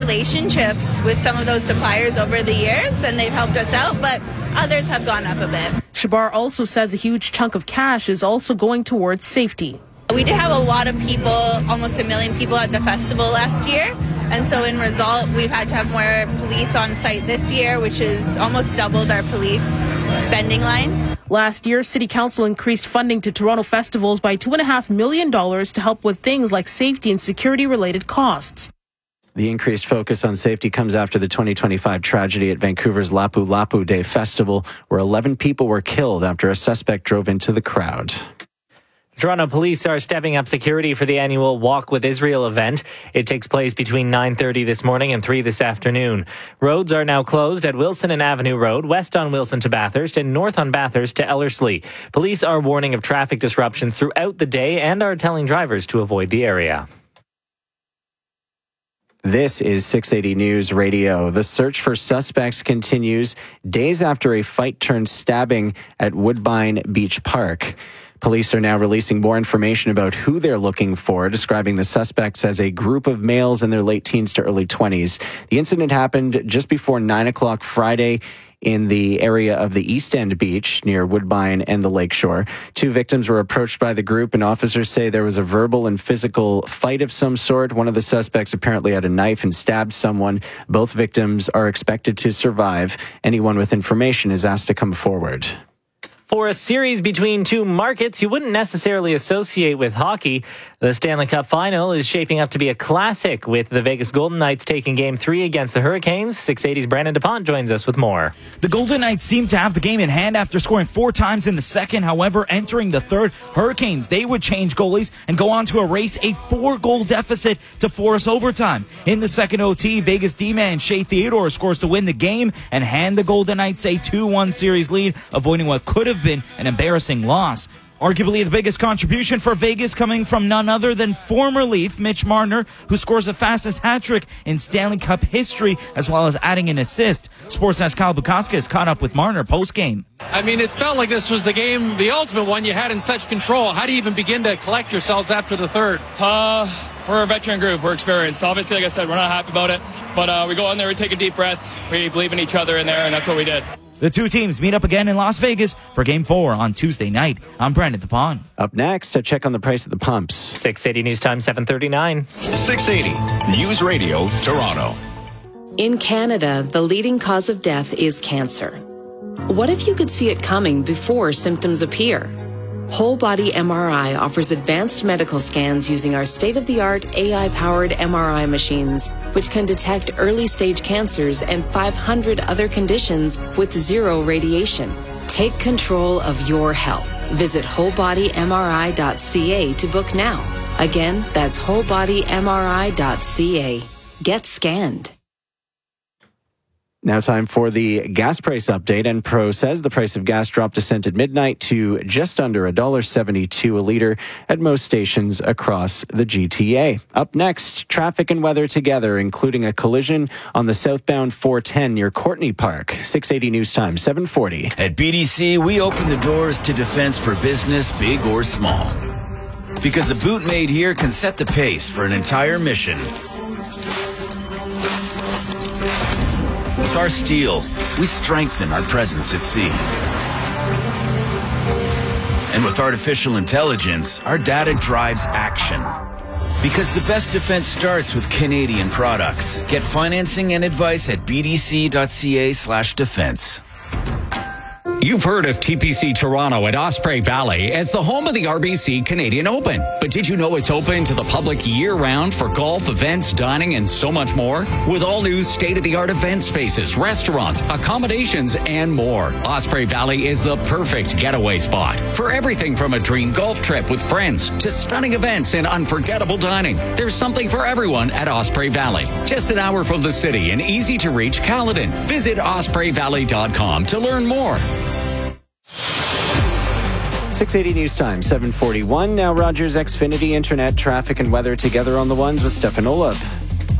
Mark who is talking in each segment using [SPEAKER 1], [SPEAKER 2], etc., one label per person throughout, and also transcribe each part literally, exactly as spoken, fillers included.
[SPEAKER 1] relationships with some of those suppliers over the years, and they've helped us out, but others have gone up a bit.
[SPEAKER 2] Shabar also says a huge chunk of cash is also going towards safety.
[SPEAKER 1] We did have a lot of people, almost a million people at the festival last year. And so in result, we've had to have more police on site this year, which has almost doubled our police spending line.
[SPEAKER 2] Last year, City Council increased funding to Toronto festivals by two point five million dollars to help with things like safety and security-related costs.
[SPEAKER 3] The increased focus on safety comes after the twenty twenty-five tragedy at Vancouver's Lapu Lapu Day Festival, where eleven people were killed after a suspect drove into the crowd.
[SPEAKER 4] Toronto police are stepping up security for the annual Walk with Israel event. It takes place between nine thirty this morning and three this afternoon. Roads are now closed at Wilson and Avenue Road, west on Wilson to Bathurst, and north on Bathurst to Ellerslie. Police are warning of traffic disruptions throughout the day and are telling drivers to avoid the area.
[SPEAKER 3] This is six eighty News Radio. The search for suspects continues days after a fight turned stabbing at Woodbine Beach Park. Police are now releasing more information about who they're looking for, describing the suspects as a group of males in their late teens to early twenties. The incident happened just before nine o'clock Friday in the area of the East End Beach near Woodbine and the Lakeshore. Two victims were approached by the group, and officers say there was a verbal and physical fight of some sort. One of the suspects apparently had a knife and stabbed someone. Both victims are expected to survive. Anyone with information is asked to come forward.
[SPEAKER 4] For a series between two markets you wouldn't necessarily associate with hockey, the Stanley Cup Final is shaping up to be a classic, with the Vegas Golden Knights taking Game three against the Hurricanes. six eighty's Brandon DuPont joins us with more.
[SPEAKER 5] The Golden Knights seem to have the game in hand after scoring four times in the second. However, entering the third, Hurricanes, they would change goalies and go on to erase a four-goal deficit to force overtime. In the second O T, Vegas D-man Shea Theodore scores to win the game and hand the Golden Knights a two one series lead, avoiding what could have been an embarrassing loss. Arguably the biggest contribution for Vegas coming from none other than former Leaf Mitch Marner, who scores the fastest hat-trick in Stanley Cup history, as well as adding an assist. Sportsnet's Kyle Bukowski caught up with Marner post-game.
[SPEAKER 6] I mean, it felt like this was the game, the ultimate one you had in such control. How do you even begin to collect yourselves after the third?
[SPEAKER 7] Uh, we're a veteran group. We're experienced. Obviously, like I said, we're not happy about it. But uh, we go in there, we take a deep breath, we believe in each other in there, and that's what we did.
[SPEAKER 5] The two teams meet up again in Las Vegas for Game four on Tuesday night. I'm Brandon DuPont.
[SPEAKER 3] Up next, a check on the price of the pumps.
[SPEAKER 4] six eighty News Time, seven thirty-nine.
[SPEAKER 8] six eighty News Radio, Toronto.
[SPEAKER 9] In Canada, the leading cause of death is cancer. What if you could see it coming before symptoms appear? Whole Body M R I offers advanced medical scans using our state-of-the-art A I-powered M R I machines, which can detect early-stage cancers and five hundred other conditions with zero radiation. Take control of your health. Visit whole body M R I dot C A to book now. Again, that's whole body M R I dot C A. Get scanned.
[SPEAKER 3] Now time for the gas price update. Enpro says the price of gas dropped a cent at midnight to just under one dollar seventy-two a litre at most stations across the G T A. Up next, traffic and weather together, including a collision on the southbound four ten near Courtney Park. six eighty News Time, seven forty.
[SPEAKER 10] At B D C, we open the doors to defense for business, big or small. Because a boot made here can set the pace for an entire mission. With our steel, we strengthen our presence at sea. And with artificial intelligence, our data drives action. Because the best defense starts with Canadian products. Get financing and advice at b d c dot c a slash defense.
[SPEAKER 11] You've heard of T P C Toronto at Osprey Valley as the home of the R B C Canadian Open. But did you know it's open to the public year-round for golf, events, dining, and so much more? With all new state-of-the-art event spaces, restaurants, accommodations, and more. Osprey Valley is the perfect getaway spot for everything from a dream golf trip with friends to stunning events and unforgettable dining. There's something for everyone at Osprey Valley. Just an hour from the city and easy to reach Caledon. Visit osprey valley dot com to learn more.
[SPEAKER 3] six eighty News Time, seven forty-one. Now Rogers Xfinity Internet, traffic and weather together on the ones with Stefan Olov.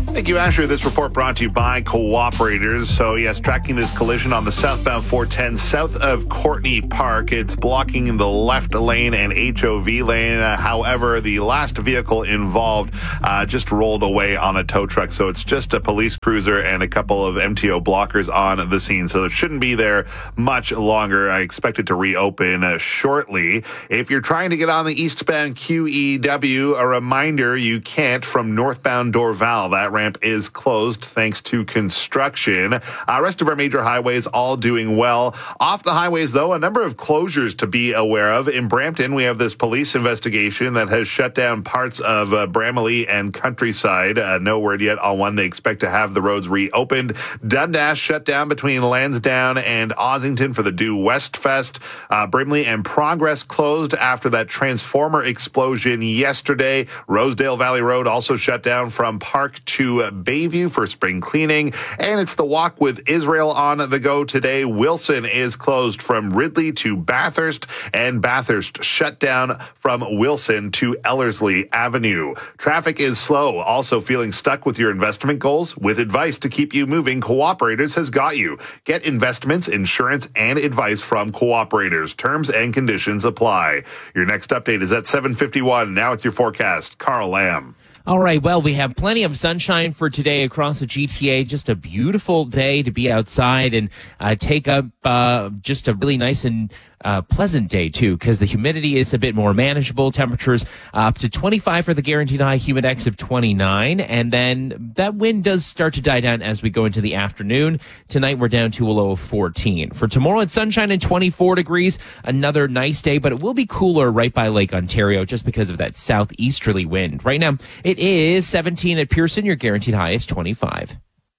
[SPEAKER 12] Thank you, Asher. This report brought to you by Cooperators. So, yes, tracking this collision on the southbound four ten south of Courtney Park. It's blocking the left lane and H O V lane. Uh, however, the last vehicle involved uh, just rolled away on a tow truck. So it's just a police cruiser and a couple of M T O blockers on the scene. So it shouldn't be there much longer. I expect it to reopen uh, shortly. If you're trying to get on the eastbound Q E W, a reminder, you can't from northbound Dorval. That ramp is closed thanks to construction. Uh, rest of our major highways all doing well. Off the highways, though, a number of closures to be aware of. In Brampton, we have this police investigation that has shut down parts of uh, Bramalea and Countryside. Uh, no word yet on when they expect to have the roads reopened. Dundas shut down between Lansdowne and Ossington for the Due West Fest. Uh, Brimley and Progress closed after that transformer explosion yesterday. Rosedale Valley Road also shut down from Park to Bayview for spring cleaning. And it's the Walk with Israel on the go today. Wilson is closed from Ridley to Bathurst, and Bathurst shut down from Wilson to Ellerslie Avenue. Traffic is slow. Also feeling stuck with your investment goals? With advice to keep you moving, Cooperators has got you. Get investments, insurance, and advice from Cooperators. Terms and conditions apply. Your next update is at seven fifty-one. Now with your forecast, Carl Lamb.
[SPEAKER 13] All right, well, we have plenty of sunshine for today across the G T A. Just a beautiful day to be outside and uh, take up uh, just a really nice and uh, pleasant day, too, because the humidity is a bit more manageable. Temperatures uh, up to twenty-five for the guaranteed high, humidex of twenty-nine. And then that wind does start to die down as we go into the afternoon. Tonight, we're down to a low of fourteen. For tomorrow, it's sunshine and twenty-four degrees. Another nice day, but it will be cooler right by Lake Ontario just because of that southeasterly wind. Right now, it is seventeen at Pearson. Your guaranteed high is twenty-five.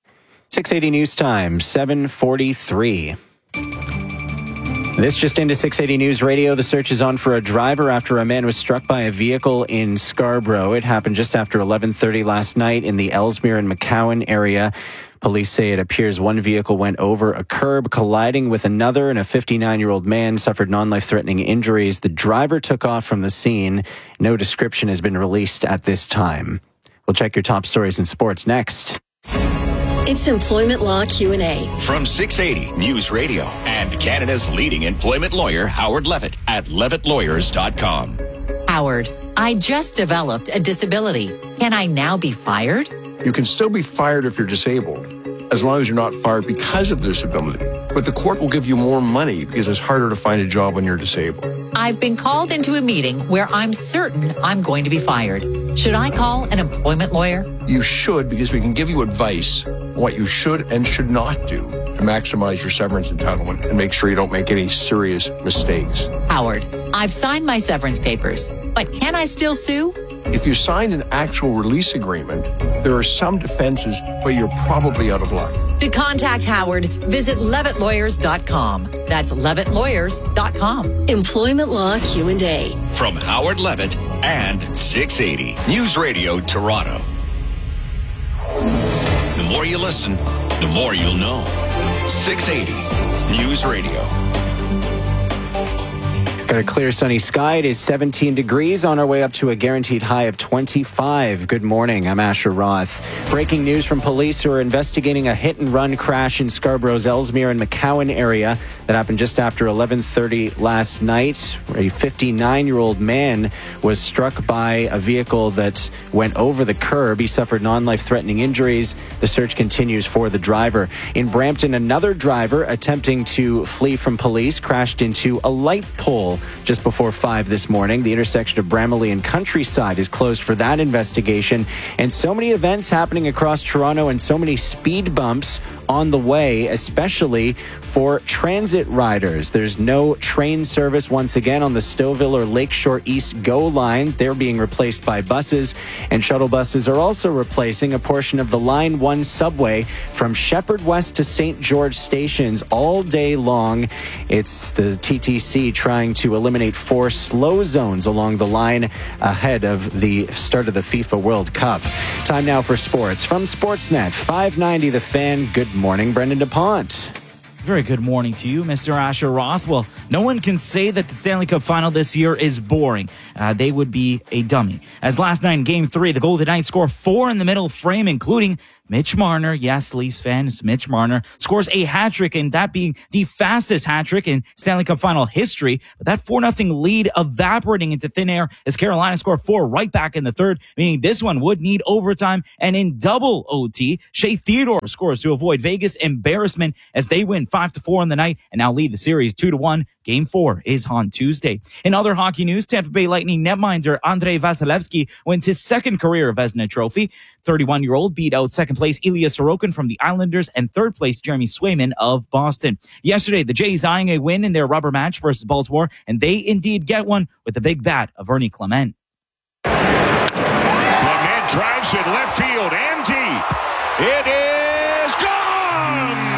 [SPEAKER 3] six eighty News Time, seven forty-three. This just into six eighty News Radio. The search is on for a driver after a man was struck by a vehicle in Scarborough. It happened just after eleven thirty last night in the Ellesmere and McCowan area. Police say it appears one vehicle went over a curb, colliding with another, and a fifty-nine-year-old man suffered non-life-threatening injuries. The driver took off from the scene. No description has been released at this time. We'll check your top stories in sports next.
[SPEAKER 14] It's Employment Law Q and A.
[SPEAKER 8] From six eighty News Radio and Canada's leading employment lawyer, Howard Levitt, at levitt lawyers dot com.
[SPEAKER 15] Howard, I just developed a disability. Can I now be fired?
[SPEAKER 16] You can still be fired if you're disabled, as long as you're not fired because of disability. But the court will give you more money because it's harder to find a job when you're disabled.
[SPEAKER 15] I've been called into a meeting where I'm certain I'm going to be fired. Should I call an employment lawyer?
[SPEAKER 16] You should, because we can give you advice on what you should and should not do to maximize your severance entitlement and make sure you don't make any serious mistakes.
[SPEAKER 15] Howard, I've signed my severance papers, but can I still sue?
[SPEAKER 16] If you signed an actual release agreement, there are some defenses, but you're probably out of luck.
[SPEAKER 15] To contact Howard, visit levitt lawyers dot com. That's levitt lawyers dot com.
[SPEAKER 14] Employment Law Q and A.
[SPEAKER 8] From Howard Levitt and six eighty News Radio Toronto. The more you listen, the more you'll know. six eighty News Radio.
[SPEAKER 3] Got a clear sunny sky. It is seventeen degrees on our way up to a guaranteed high of twenty-five. Good morning. I'm Asher Roth. Breaking news from police who are investigating a hit and run crash in Scarborough's Ellesmere and McCowan area that happened just after eleven thirty last night. A fifty-nine-year-old man was struck by a vehicle that went over the curb. He suffered non-life-threatening injuries. The search continues for the driver. In Brampton, another driver attempting to flee from police crashed into a light pole just before five this morning. The intersection of Bramalea and Countryside is closed for that investigation. And so many events happening across Toronto and so many speed bumps on the way, especially for transit riders. There's no train service once again on the Stouffville or Lakeshore East GO lines. They're being replaced by buses, and shuttle buses are also replacing a portion of the Line one subway from Shepherd West to Saint George stations all day long. It's the T T C trying to eliminate four slow zones along the line ahead of the start of the FIFA World Cup. Time now for sports. From Sportsnet, five ninety The Fan, good morning, Brendan DuPont.
[SPEAKER 5] Very good morning to you, Mister Asher Roth. Well, no one can say that the Stanley Cup final this year is boring. Uh, they would be a dummy. As last night in Game three, the Golden Knights score four in the middle frame, including Mitch Marner, yes, Leafs fan, it's Mitch Marner, scores a hat-trick, and that being the fastest hat-trick in Stanley Cup final history. But that four nothing lead evaporating into thin air as Carolina scored four right back in the third, meaning this one would need overtime. And in double O T, Shea Theodore scores to avoid Vegas embarrassment as they win five to four on the night and now lead the series two to one. Game four is on Tuesday. In other hockey news, Tampa Bay Lightning netminder Andrei Vasilevsky wins his second career Vezina Trophy. thirty-one-year-old beat out second place Ilya Sorokin from the Islanders and third place Jeremy Swayman of Boston. Yesterday, the Jays eyeing a win in their rubber match versus Baltimore, and they indeed get one with the big bat of Ernie Clement.
[SPEAKER 17] Clement drives it left field and deep. It is gone!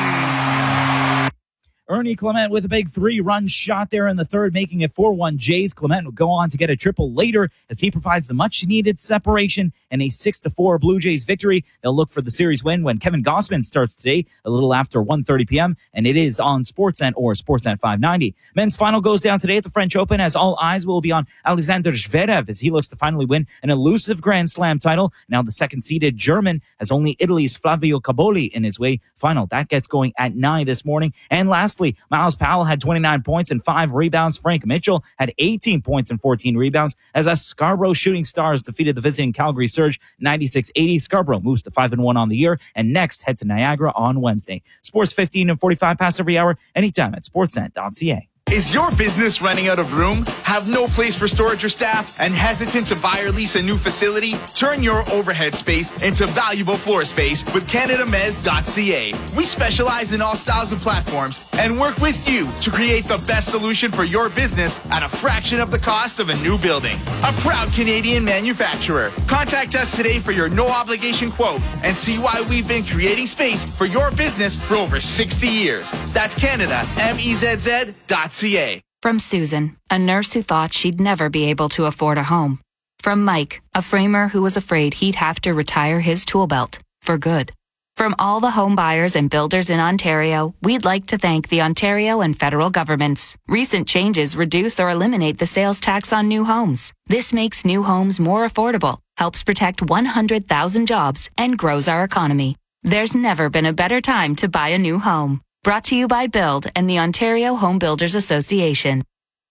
[SPEAKER 5] Ernie Clement with a big three-run shot there in the third, making it four one Jays. Clement will go on to get a triple later as he provides the much-needed separation and a six to four Blue Jays victory. They'll look for the series win when Kevin Gausman starts today a little after one thirty p.m., and it is on Sportsnet or Sportsnet five ninety. Men's final goes down today at the French Open as all eyes will be on Alexander Zverev as he looks to finally win an elusive Grand Slam title. Now the second-seeded German has only Italy's Flavio Caboli in his way final. That gets going at nine this morning. And lastly, Miles Powell had twenty-nine points and five rebounds. Frank Mitchell had eighteen points and fourteen rebounds as us Scarborough Shooting Stars defeated the visiting Calgary Surge ninety-six eighty. Scarborough moves to five and one on the year and next head to Niagara on Wednesday. Sports fifteen and forty-five pass every hour anytime at sportsnet dot c a.
[SPEAKER 18] Is your business running out of room? Have no place for storage or staff? And hesitant to buy or lease a new facility? Turn your overhead space into valuable floor space with Canada Mez dot c a. We specialize in all styles of platforms and work with you to create the best solution for your business at a fraction of the cost of a new building. A proud Canadian manufacturer. Contact us today for your no-obligation quote and see why we've been creating space for your business for over sixty years. That's Canada M E Z Z dot c a.
[SPEAKER 19] From Susan, a nurse who thought she'd never be able to afford a home. From Mike, a framer who was afraid he'd have to retire his tool belt for good. From all the home buyers and builders in Ontario, we'd like to thank the Ontario and federal governments. Recent changes reduce or eliminate the sales tax on new homes. This makes new homes more affordable, helps protect one hundred thousand jobs, and grows our economy. There's never been a better time to buy a new home. Brought to you by Build and the Ontario Home Builders Association.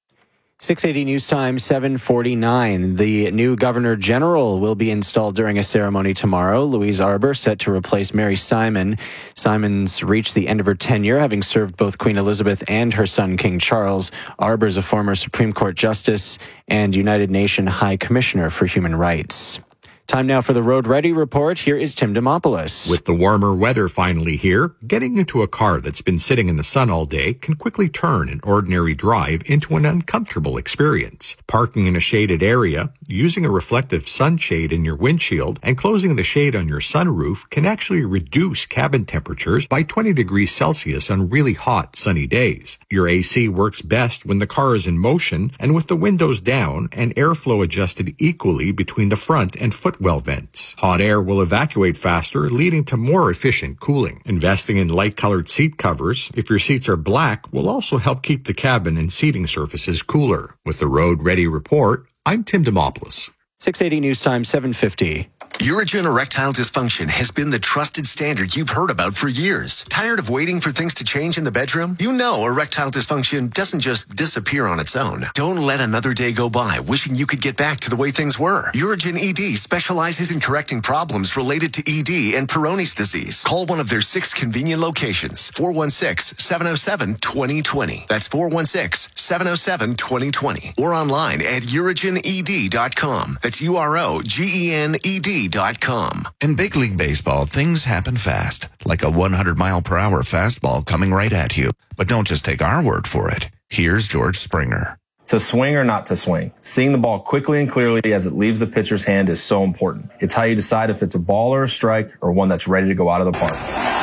[SPEAKER 3] six eighty News Time, seven forty-nine. The new Governor General will be installed during a ceremony tomorrow. Louise Arbour set to replace Mary Simon. Simon's reached the end of her tenure, having served both Queen Elizabeth and her son King Charles. Arbour is a former Supreme Court Justice and United Nations High Commissioner for Human Rights. Time now for the Road Ready Report. Here is Tim Demopoulos.
[SPEAKER 20] With the warmer weather finally here, getting into a car that's been sitting in the sun all day can quickly turn an ordinary drive into an uncomfortable experience. Parking in a shaded area, using a reflective sunshade in your windshield, and closing the shade on your sunroof can actually reduce cabin temperatures by twenty degrees Celsius on really hot, sunny days. Your A C works best when the car is in motion and with the windows down and airflow adjusted equally between the front and footwell vents. Hot air will evacuate faster, leading to more efficient cooling. Investing in light-colored seat covers, if your seats are black, will also help keep the cabin and seating surfaces cooler. With the Road Ready Report, I'm Tim Demopoulos.
[SPEAKER 3] six eighty News Time, seven fifty.
[SPEAKER 21] Urogyn erectile dysfunction has been the trusted standard you've heard about for years. Tired of waiting for things to change in the bedroom? You know erectile dysfunction doesn't just disappear on its own. Don't let another day go by wishing you could get back to the way things were. Urogyn E D specializes in correcting problems related to E D and Peyronie's disease. Call one of their six convenient locations. four one six, seven oh seven, two oh two oh. That's four one six, seven oh seven, two oh two oh. Or online at urogyn e d dot com. That's U R O G E N E D dot com.
[SPEAKER 22] In big league baseball, things happen fast, like a one hundred mile per hour fastball coming right at you. But don't just take our word for it. Here's George Springer.
[SPEAKER 23] To swing or not to swing, seeing the ball quickly and clearly as it leaves the pitcher's hand is so important. It's how you decide if it's a ball or a strike or one that's ready to go out of the park.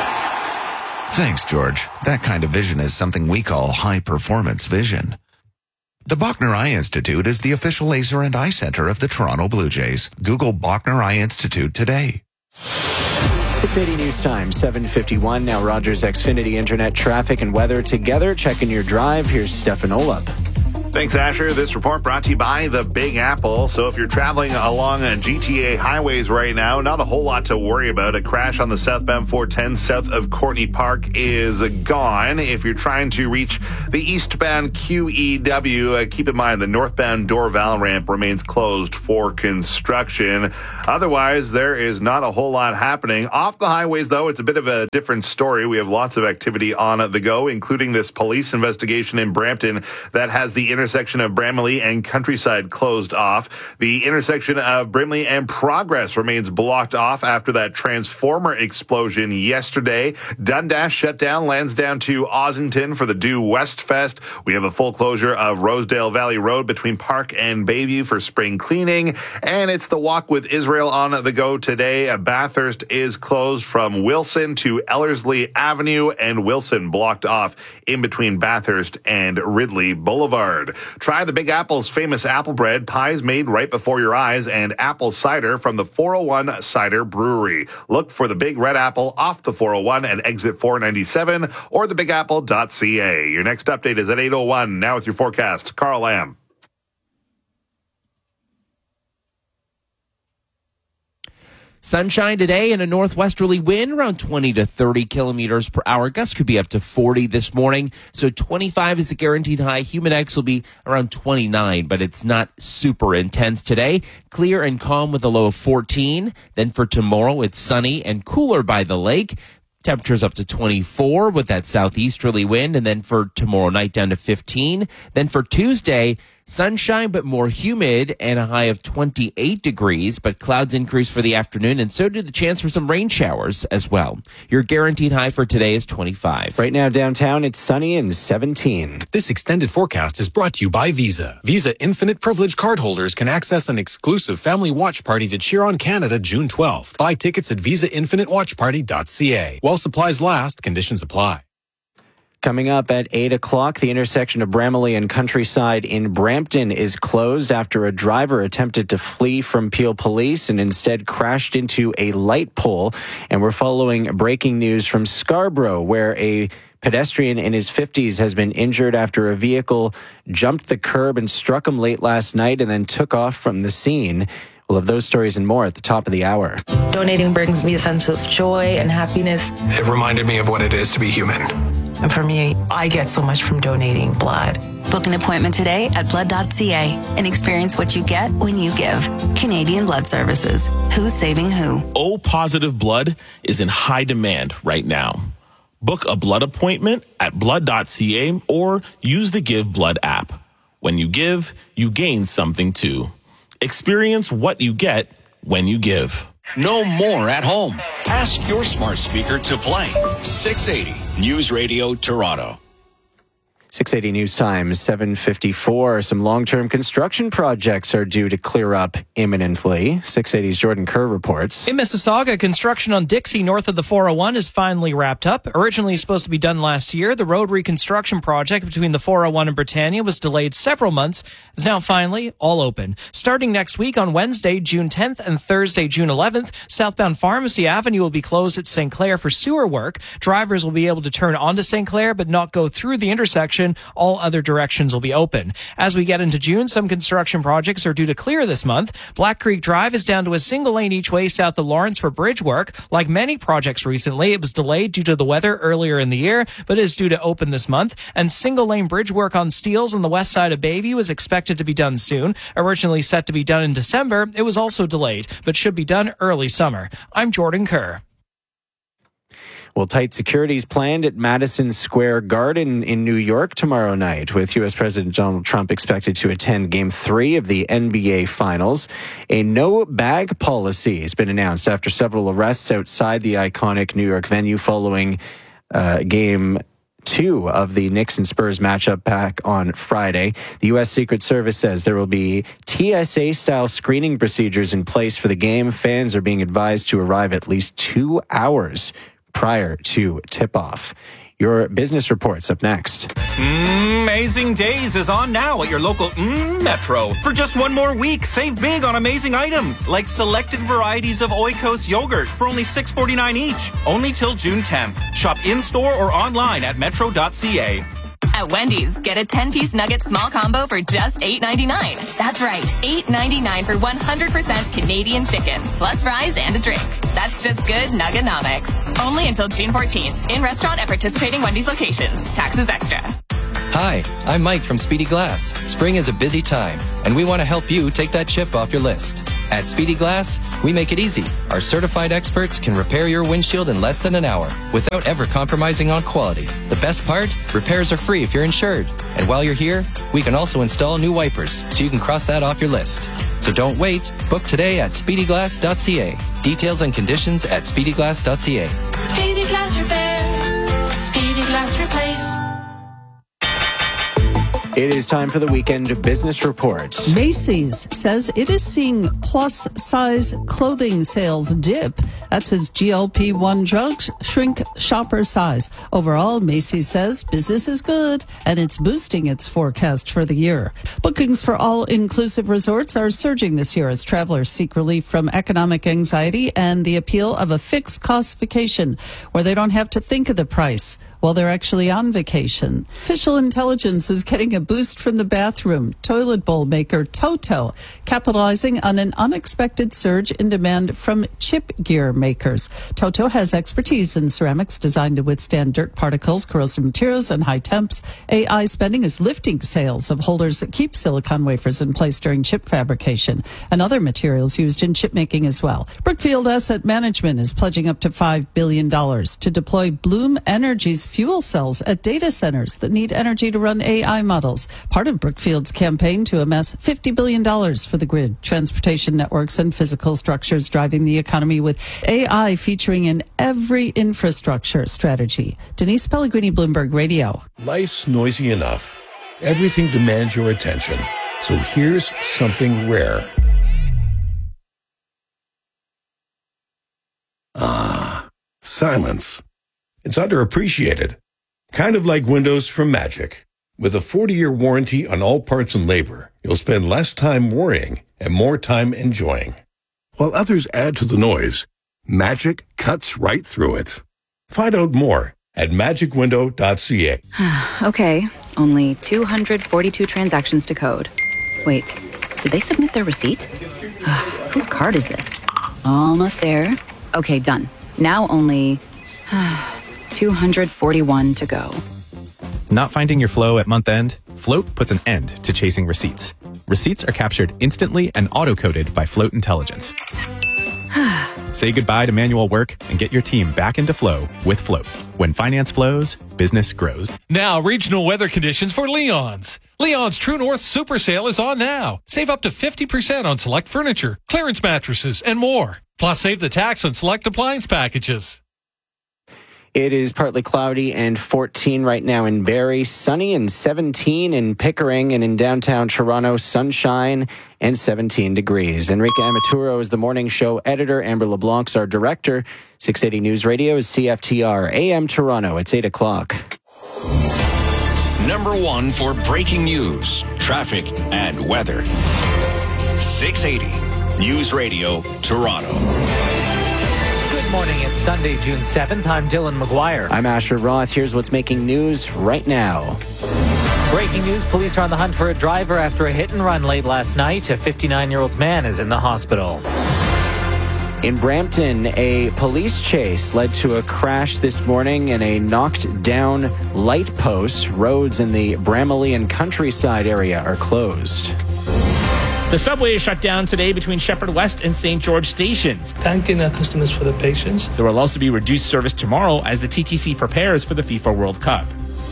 [SPEAKER 22] Thanks, George. That kind of vision is something we call high-performance vision. The Bachner Eye Institute is the official laser and eye center of the Toronto Blue Jays. Google Bachner Eye Institute today.
[SPEAKER 3] six eighty News Time, seven fifty-one. Now Rogers Xfinity Internet traffic and weather together. Checking your drive. Here's Stefan Olap.
[SPEAKER 12] Thanks, Asher. This report brought to you by the Big Apple. So if you're traveling along G T A highways right now, not a whole lot to worry about. A crash on the southbound four ten south of Courtney Park is gone. If you're trying to reach the eastbound Q E W, uh, keep in mind the northbound Dorval ramp remains closed for construction. Otherwise, there is not a whole lot happening. Off the highways, though, it's a bit of a different story. We have lots of activity on the go, including this police investigation in Brampton that has the intersection of Bramley and Countryside closed off. The intersection of Brimley and Progress remains blocked off after that transformer explosion yesterday. Dundas shut down, Lansdowne to Ossington for the Due West Fest. We have a full closure of Rosedale Valley Road between Park and Bayview for spring cleaning. And it's the Walk with Israel on the go today. Bathurst is closed from Wilson to Ellerslie Avenue, and Wilson blocked off in between Bathurst and Ridley Boulevard. Try the Big Apple's famous apple bread, pies made right before your eyes, and apple cider from the four oh one Cider Brewery. Look for the Big Red Apple off the four oh one at exit four ninety-seven or the big apple dot c a. Your next update is at eight oh one. Now with your forecast, Carl Lamb.
[SPEAKER 13] Sunshine today and a northwesterly wind around twenty to thirty kilometers per hour. Gusts could be up to forty this morning. So twenty-five is the guaranteed high. Humidex will be around twenty-nine, but it's not super intense today. Clear and calm with a low of fourteen. Then for tomorrow, it's sunny and cooler by the lake. Temperatures up to twenty-four with that southeasterly wind. And then for tomorrow night down to fifteen. Then for Tuesday, sunshine, but more humid and a high of twenty-eight degrees, but clouds increase for the afternoon, and so do the chance for some rain showers as well. Your guaranteed high for today is twenty-five.
[SPEAKER 3] Right now downtown, it's sunny and seventeen.
[SPEAKER 1] This extended forecast is brought to you by Visa. Visa Infinite Privilege cardholders can access an exclusive family watch party to cheer on Canada June twelfth. Buy tickets at visa infinite watch party dot c a. While supplies last, conditions apply.
[SPEAKER 3] Coming up at eight o'clock, the intersection of Bramley and Countryside in Brampton is closed after a driver attempted to flee from Peel Police and instead crashed into a light pole. And we're following breaking news from Scarborough, where a pedestrian in his fifties has been injured after a vehicle jumped the curb and struck him late last night and then took off from the scene. We'll have those stories and more at the top of the hour.
[SPEAKER 2] Donating brings me a sense of joy and happiness.
[SPEAKER 6] It reminded me of what it is to be human.
[SPEAKER 2] And for me, I get so much from donating blood.
[SPEAKER 24] Book an appointment today at blood dot c a and experience what you get when you give. Canadian Blood Services. Who's saving who?
[SPEAKER 25] O-positive blood is in high demand right now. Book a blood appointment at blood dot c a or use the Give Blood app. When you give, you gain something too. Experience what you get when you give.
[SPEAKER 8] No more at home. Ask your smart speaker to play six eighty News Radio Toronto.
[SPEAKER 3] six eighty News Time, seven fifty-four. Some long-term construction projects are due to clear up imminently. six eighty's Jordan Kerr reports.
[SPEAKER 26] In Mississauga, construction on Dixie north of the four oh one is finally wrapped up. Originally supposed to be done last year, the road reconstruction project between the four oh one and Britannia was delayed several months. Is now finally all open. Starting next week on Wednesday, June tenth and Thursday, June eleventh, southbound Pharmacy Avenue will be closed at Saint Clair for sewer work. Drivers will be able to turn onto Saint Clair but not go through the intersection. All other directions will be open. As we get into June, some construction projects are due to clear this month. Black Creek Drive is down to a single lane each way south of Lawrence for bridge work. Like many projects recently, it was delayed due to the weather earlier in the year, but is due to open this month. And single lane bridge work on Steeles on the west side of Bayview is expected to be done soon. Originally set to be done in December, it was also delayed, but should be done early summer. I'm Jordan Kerr.
[SPEAKER 3] Well, tight security is planned at Madison Square Garden in New York tomorrow night, with U S President Donald Trump expected to attend Game three of the N B A Finals. A no-bag policy has been announced after several arrests outside the iconic New York venue following uh, Game two of the Knicks and Spurs matchup back on Friday. The U S Secret Service says there will be T S A-style screening procedures in place for the game. Fans are being advised to arrive at least two hours prior to tip-off. Your business reports up next.
[SPEAKER 4] Amazing Days is on now at your local mm, Metro. For just one more week, save big on amazing items like selected varieties of Oikos yogurt for only six forty-nine each. Only till June tenth. Shop in-store or online at metro dot c a.
[SPEAKER 7] At Wendy's, get a ten-piece nugget small combo for just eight ninety-nine. That's right, eight ninety-nine for one hundred percent Canadian chicken, plus fries and a drink. That's just good Nugganomics. Only until June fourteenth. In restaurant at participating Wendy's locations. Taxes extra.
[SPEAKER 9] Hi, I'm Mike from Speedy Glass. Spring is a busy time, and we want to help you take that chip off your list. At Speedy Glass, we make it easy. Our certified experts can repair your windshield in less than an hour without ever compromising on quality. The best part? Repairs are free if you're insured. And while you're here, we can also install new wipers so you can cross that off your list. So don't wait. Book today at speedy glass dot c a. Details and conditions at speedy glass dot c a.
[SPEAKER 10] Speedy Glass Repair. Speedy Glass Replace.
[SPEAKER 3] It is time for the weekend business report.
[SPEAKER 11] Macy's says it is seeing plus-size clothing sales dip. That's as G L P one drugs shrink shopper size. Overall, Macy's says business is good, and it's boosting its forecast for the year. Bookings for all-inclusive resorts are surging this year as travelers seek relief from economic anxiety and the appeal of a fixed-cost vacation where they don't have to think of the price while they're actually on vacation. Official intelligence is getting a boost from the bathroom toilet bowl maker Toto, capitalizing on an unexpected surge in demand from chip gear makers. Toto has expertise in ceramics designed to withstand dirt particles, corrosive materials, and high temps. A I spending is lifting sales of holders that keep silicon wafers in place during chip fabrication and other materials used in chip making as well. Brookfield Asset Management is pledging up to five billion dollars to deploy Bloom Energy's fuel cells at data centers that need energy to run A I models. Part of Brookfield's campaign to amass fifty billion dollars for the grid, transportation networks, and physical structures driving the economy with A I featuring in every infrastructure strategy. Denise Pellegrini, Bloomberg Radio.
[SPEAKER 16] Life's noisy enough. Everything demands your attention. So here's something rare. Ah, silence. It's underappreciated. Kind of like windows from Magic. With a forty-year warranty on all parts and labor, you'll spend less time worrying and more time enjoying. While others add to the noise, Magic cuts right through it. Find out more at magic window dot c a.
[SPEAKER 27] Okay, only two hundred forty-two transactions to code. Wait, did they submit their receipt? Whose card is this? Almost there. Okay, done. Now only two hundred forty-one to go.
[SPEAKER 28] Not finding your flow at month end? Float puts an end to chasing receipts. Receipts are captured instantly and auto-coded by Float Intelligence. Say goodbye to manual work and get your team back into flow with Float. When finance flows, business grows.
[SPEAKER 29] Now, regional weather conditions for Leon's. Leon's True North Super Sale is on now. Save up to fifty percent on select furniture, clearance mattresses, and more. Plus, save the tax on select appliance packages.
[SPEAKER 3] It is partly cloudy and fourteen right now in Barrie, sunny and seventeen in Pickering, and in downtown Toronto, sunshine and seventeen degrees. Enrique Amaturo is the morning show editor. Amber LeBlanc's our director. six eighty News Radio is C F T R A M Toronto. It's eight o'clock.
[SPEAKER 8] Number one for breaking news, traffic, and weather. six eighty News Radio, Toronto.
[SPEAKER 30] Good morning. It's Sunday, June seventh. I'm Dylan McGuire.
[SPEAKER 3] I'm Asher Roth. Here's what's making news right now.
[SPEAKER 30] Breaking news, police are on the hunt for a driver after a hit and run late last night. A fifty-nine-year-old man is in the hospital.
[SPEAKER 3] In Brampton, a police chase led to a crash this morning in a knocked-down light post. Roads in the Bramalea and Countryside area are closed.
[SPEAKER 31] The subway is shut down today between Shepherd West and Saint George stations.
[SPEAKER 32] Thanking our customers for their patience.
[SPEAKER 31] There will also be reduced service tomorrow as the T T C prepares for the FIFA World Cup.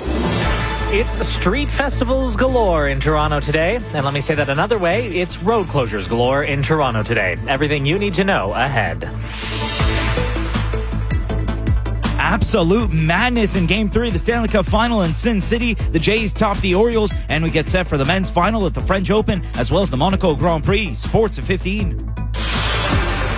[SPEAKER 30] It's street festivals galore in Toronto today. And let me say that another way, it's road closures galore in Toronto today. Everything you need to know ahead.
[SPEAKER 5] Absolute madness in Game three of the Stanley Cup Final in Sin City. The Jays top the Orioles, and we get set for the men's final at the French Open, as well as the Monaco Grand Prix. Sports at fifteen.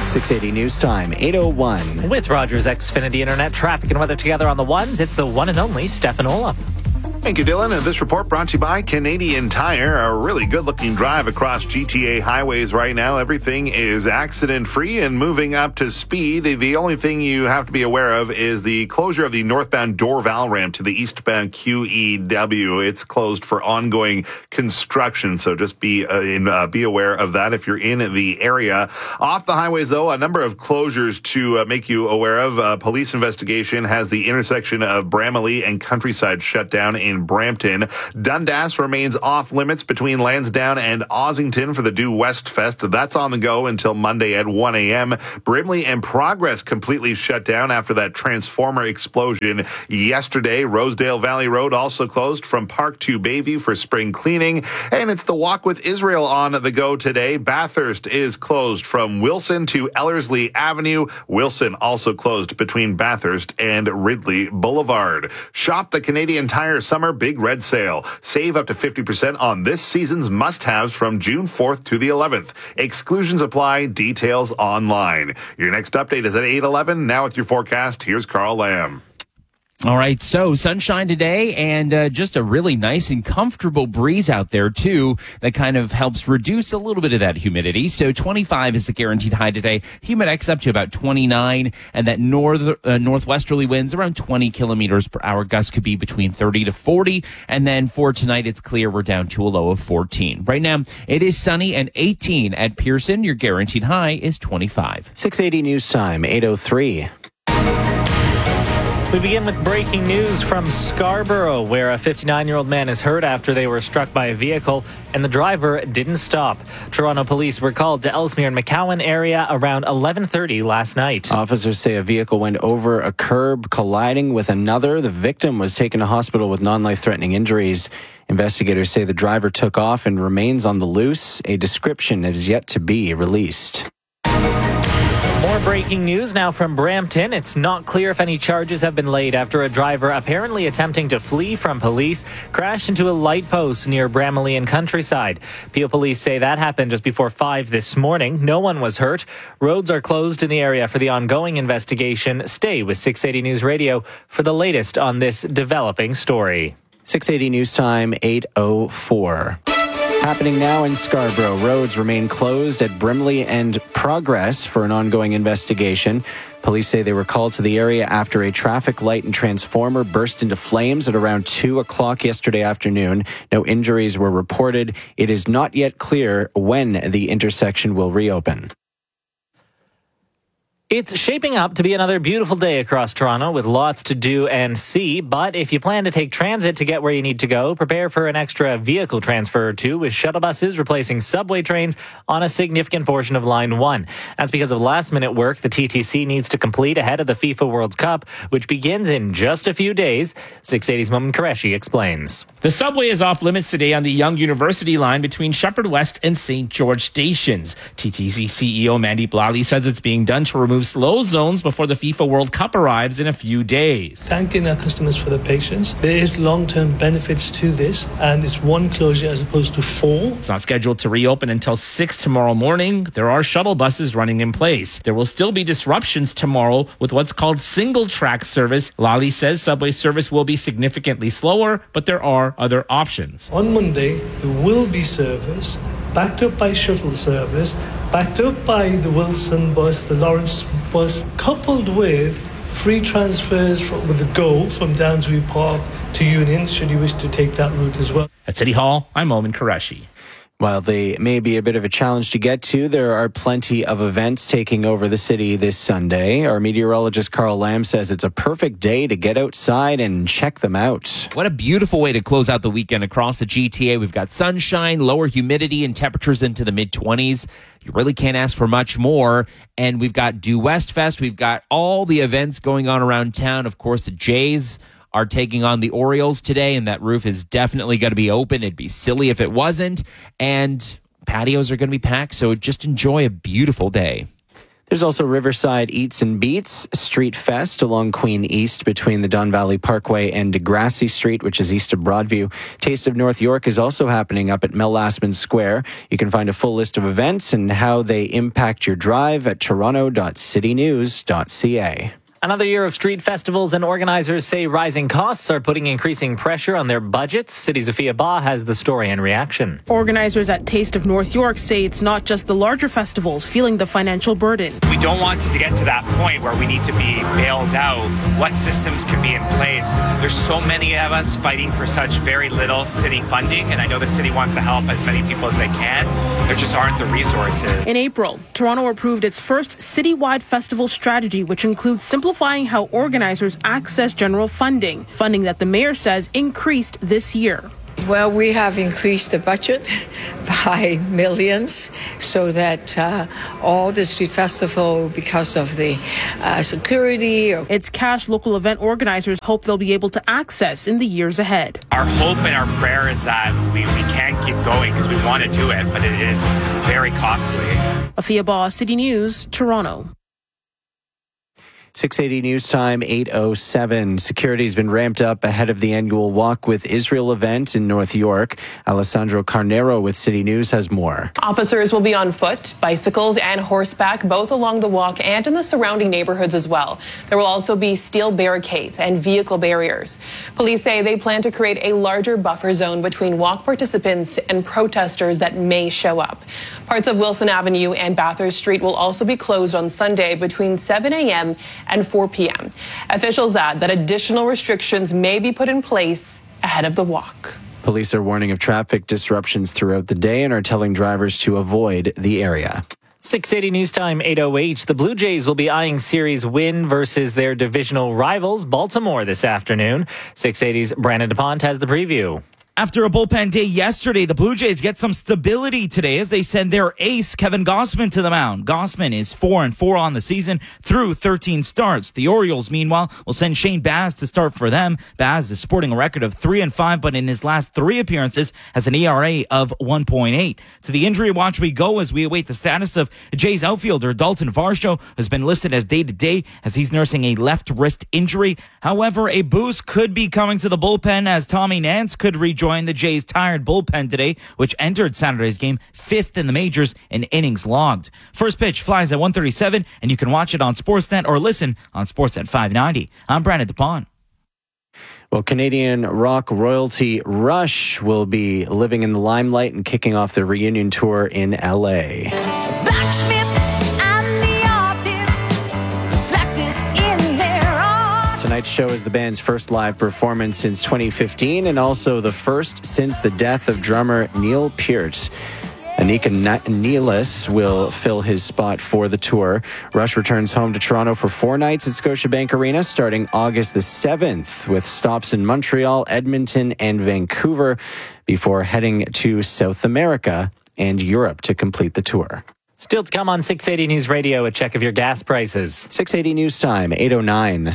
[SPEAKER 3] six eighty News Time, eight oh one.
[SPEAKER 30] With Rogers Xfinity Internet traffic and weather together on the ones, it's the one and only Stefan Olaf.
[SPEAKER 1] Thank you, Dylan. And this report brought to you by Canadian Tire. A really good-looking drive across G T A highways right now. Everything is accident-free and moving up to speed. The only thing you have to be aware of is the closure of the northbound Dorval ramp to the eastbound Q E W. It's closed for ongoing construction, so just be uh, in, uh, be aware of that if you're in the area. Off the highways, though, a number of closures to uh, make you aware of. Uh, police investigation has the intersection of Bramalea and Countryside shut down in in Brampton. Dundas remains off limits between Lansdowne and Ossington for the Due West Fest. That's on the go until Monday at one a.m. Brimley and Progress completely shut down after that transformer explosion yesterday. Rosedale Valley Road also closed from Park to Bayview for spring cleaning. And it's the Walk with Israel on the go today. Bathurst is closed from Wilson to Ellerslie Avenue. Wilson also closed between Bathurst and Ridley Boulevard. Shop the Canadian Tire Summer Big Red Sale. Save up to fifty percent on this season's must-haves from June fourth to the eleventh. Exclusions apply. Details online. Your next update is at eight eleven. Now with your forecast, here's Carl Lamb.
[SPEAKER 12] All right, so sunshine today and uh, just a really nice and comfortable breeze out there, too, that kind of helps reduce a little bit of that humidity. So twenty-five is the guaranteed high today. Humidex up to about twenty-nine, and that north uh, northwesterly winds around twenty kilometers per hour. Gusts could be between thirty to forty, and then for tonight, it's clear we're down to a low of fourteen. Right now, it is sunny and eighteen at Pearson. Your guaranteed high is twenty-five.
[SPEAKER 3] six eighty News Time, eight oh three.
[SPEAKER 30] We begin with breaking news from Scarborough, where a fifty-nine-year-old man is hurt after they were struck by a vehicle, and the driver didn't stop. Toronto police were called to Ellesmere and McCowan area around eleven thirty last night.
[SPEAKER 3] Officers say a vehicle went over a curb, colliding with another. The victim was taken to hospital with non-life-threatening injuries. Investigators say the driver took off and remains on the loose. A description is yet to be released.
[SPEAKER 30] More breaking news now from Brampton. It's not clear if any charges have been laid after a driver apparently attempting to flee from police crashed into a light post near Bramalea and Countryside. Peel police say that happened just before five this morning. No one was hurt. Roads are closed in the area for the ongoing investigation. Stay with six eighty News Radio for the latest on this developing story.
[SPEAKER 3] six eighty News Time, eight oh four. Happening now in Scarborough. Roads remain closed at Brimley and Progress for an ongoing investigation. Police say they were called to the area after a traffic light and transformer burst into flames at around two o'clock yesterday afternoon. No injuries were reported. It is not yet clear when the intersection will reopen.
[SPEAKER 30] It's shaping up to be another beautiful day across Toronto with lots to do and see. But if you plan to take transit to get where you need to go, prepare for an extra vehicle transfer or two with shuttle buses replacing subway trains on a significant portion of Line one. That's because of last-minute work the T T C needs to complete ahead of the FIFA World Cup, which begins in just a few days. six eighty's Momin Qureshi explains.
[SPEAKER 31] The subway is off limits today on the Yonge University line between Shepherd West and Saint George stations. T T C C E O Mandy Blally says it's being done to remove slow zones before the FIFA World Cup arrives in a few days.
[SPEAKER 32] Thanking our customers for their patience. There is long-term benefits to this, and it's one closure as opposed to four.
[SPEAKER 31] It's not scheduled to reopen until six tomorrow morning. There are shuttle buses running in place. There will still be disruptions tomorrow with what's called single-track service. Lally says subway service will be significantly slower, but there are other options.
[SPEAKER 32] On Monday, there will be service, backed up by shuttle service, backed up by the Wilson bus, the Lawrence bus, coupled with free transfers from, with the GO from Downsview Park to Union, should you wish to take that route as well.
[SPEAKER 31] At City Hall, I'm Momin Qureshi.
[SPEAKER 3] While they may be a bit of a challenge to get to, there are plenty of events taking over the city this Sunday. Our meteorologist Carl Lamb says it's a perfect day to get outside and check them out.
[SPEAKER 12] What a beautiful way to close out the weekend across the G T A. We've got sunshine, lower humidity, and temperatures into the mid-twenties. You really can't ask for much more. And we've got Due West Fest. We've got all the events going on around town. Of course, the Jays are taking on the Orioles today, and that roof is definitely going to be open. It'd be silly if it wasn't. And patios are going to be packed, so just enjoy a beautiful day.
[SPEAKER 3] There's also Riverside Eats and Beats Street Fest along Queen East between the Don Valley Parkway and Degrassi Street, which is east of Broadview. Taste of North York is also happening up at Mel Lastman Square. You can find a full list of events and how they impact your drive at toronto dot city news dot c a.
[SPEAKER 30] Another year of street festivals, and organizers say rising costs are putting increasing pressure on their budgets. City Sophia Ba has the story and reaction.
[SPEAKER 2] Organizers at Taste of North York say it's not just the larger festivals feeling the financial burden.
[SPEAKER 6] We don't want to get to that point where we need to be bailed out. What systems can be in place? There's so many of us fighting for such very little city funding, and I know the city wants to help as many people as they can. There just aren't the resources.
[SPEAKER 2] In April, Toronto approved its first citywide festival strategy, which includes simple simplifying how organizers access general funding, funding that the mayor says increased this year.
[SPEAKER 13] Well, we have increased the budget by millions so that uh, all the street festival, because of the uh, security. Or
[SPEAKER 2] it's cash local event organizers hope they'll be able to access in the years ahead.
[SPEAKER 6] Our hope and our prayer is that we, we can keep going because we want to do it, but it is very costly.
[SPEAKER 2] Afia Ba, City News, Toronto.
[SPEAKER 3] six eighty News Time, eight oh seven. Security has been ramped up ahead of the annual Walk with Israel event in North York. Alessandro Carnero with City News has more.
[SPEAKER 14] Officers will be on foot, bicycles, and horseback, both along the walk and in the surrounding neighborhoods as well. There will also be steel barricades and vehicle barriers. Police say they plan to create a larger buffer zone between walk participants and protesters that may show up. Parts of Wilson Avenue and Bathurst Street will also be closed on Sunday between seven a.m. and four p.m. Officials add that additional restrictions may be put in place ahead of the walk.
[SPEAKER 3] Police are warning of traffic disruptions throughout the day and are telling drivers to avoid the area.
[SPEAKER 30] six eighty News Time, eight oh eight. The Blue Jays will be eyeing series win versus their divisional rivals, Baltimore, this afternoon. six eighty's Brandon DuPont has the preview.
[SPEAKER 5] After a bullpen day yesterday, the Blue Jays get some stability today as they send their ace, Kevin Gausman, to the mound. Gausman is four and four on the season through thirteen starts. The Orioles, meanwhile, will send Shane Baz to start for them. Baz is sporting a record of three and five, but in his last three appearances has an E R A of one point eight. To the injury watch we go as we await the status of Jays outfielder Dalton Varsho, who's been listed as day-to-day as he's nursing a left wrist injury. However, a boost could be coming to the bullpen as Tommy Nance could rejoin the Jays' tired bullpen today, which entered Saturday's game fifth in the majors in innings logged. First pitch flies at one thirty-seven, and you can watch it on Sportsnet or listen on Sportsnet five ninety. I'm Brandon DuPont.
[SPEAKER 3] Well, Canadian rock royalty Rush will be living in the limelight and kicking off their reunion tour in L A. Tonight's show is the band's first live performance since twenty fifteen and also the first since the death of drummer Neil Peart. Anika Nealis will fill his spot for the tour. Rush returns home to Toronto for four nights at Scotiabank Arena starting August the seventh with stops in Montreal, Edmonton, and Vancouver before heading to South America and Europe to complete the tour.
[SPEAKER 30] Still to come on six eighty News Radio, a check of your gas prices.
[SPEAKER 3] six eighty News Time, eight oh nine.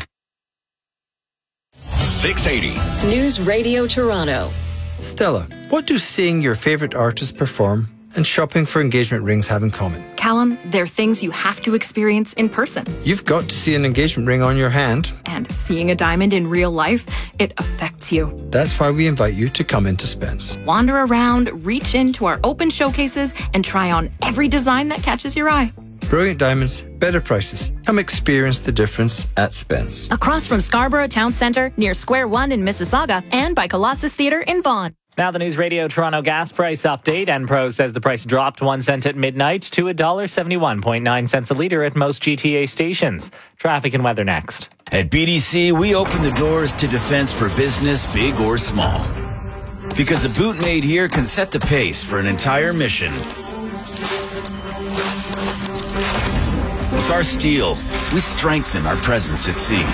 [SPEAKER 8] six eighty
[SPEAKER 15] News Radio Toronto.
[SPEAKER 17] Stella, what do seeing your favorite artist perform and shopping for engagement rings have in common?
[SPEAKER 18] Callum, they're things you have to experience in person.
[SPEAKER 17] You've got to see an engagement ring on your hand.
[SPEAKER 18] And seeing a diamond in real life, it affects you.
[SPEAKER 17] That's why we invite you to come into Spence.
[SPEAKER 18] Wander around, reach into our open showcases, and try on every design that catches your eye.
[SPEAKER 17] Brilliant diamonds, better prices. Come experience the difference at Spence.
[SPEAKER 18] Across from Scarborough Town Centre, near Square One in Mississauga, and by Colossus Theatre in Vaughan.
[SPEAKER 30] Now the News Radio Toronto gas price update. Enpro says the price dropped one cent at midnight to one dollar seventy-one point nine cents a litre at most G T A stations. Traffic and weather next.
[SPEAKER 19] At B D C, we open the doors to defense for business, big or small. Because a boot made here can set the pace for an entire mission. With our steel, we strengthen our presence at sea.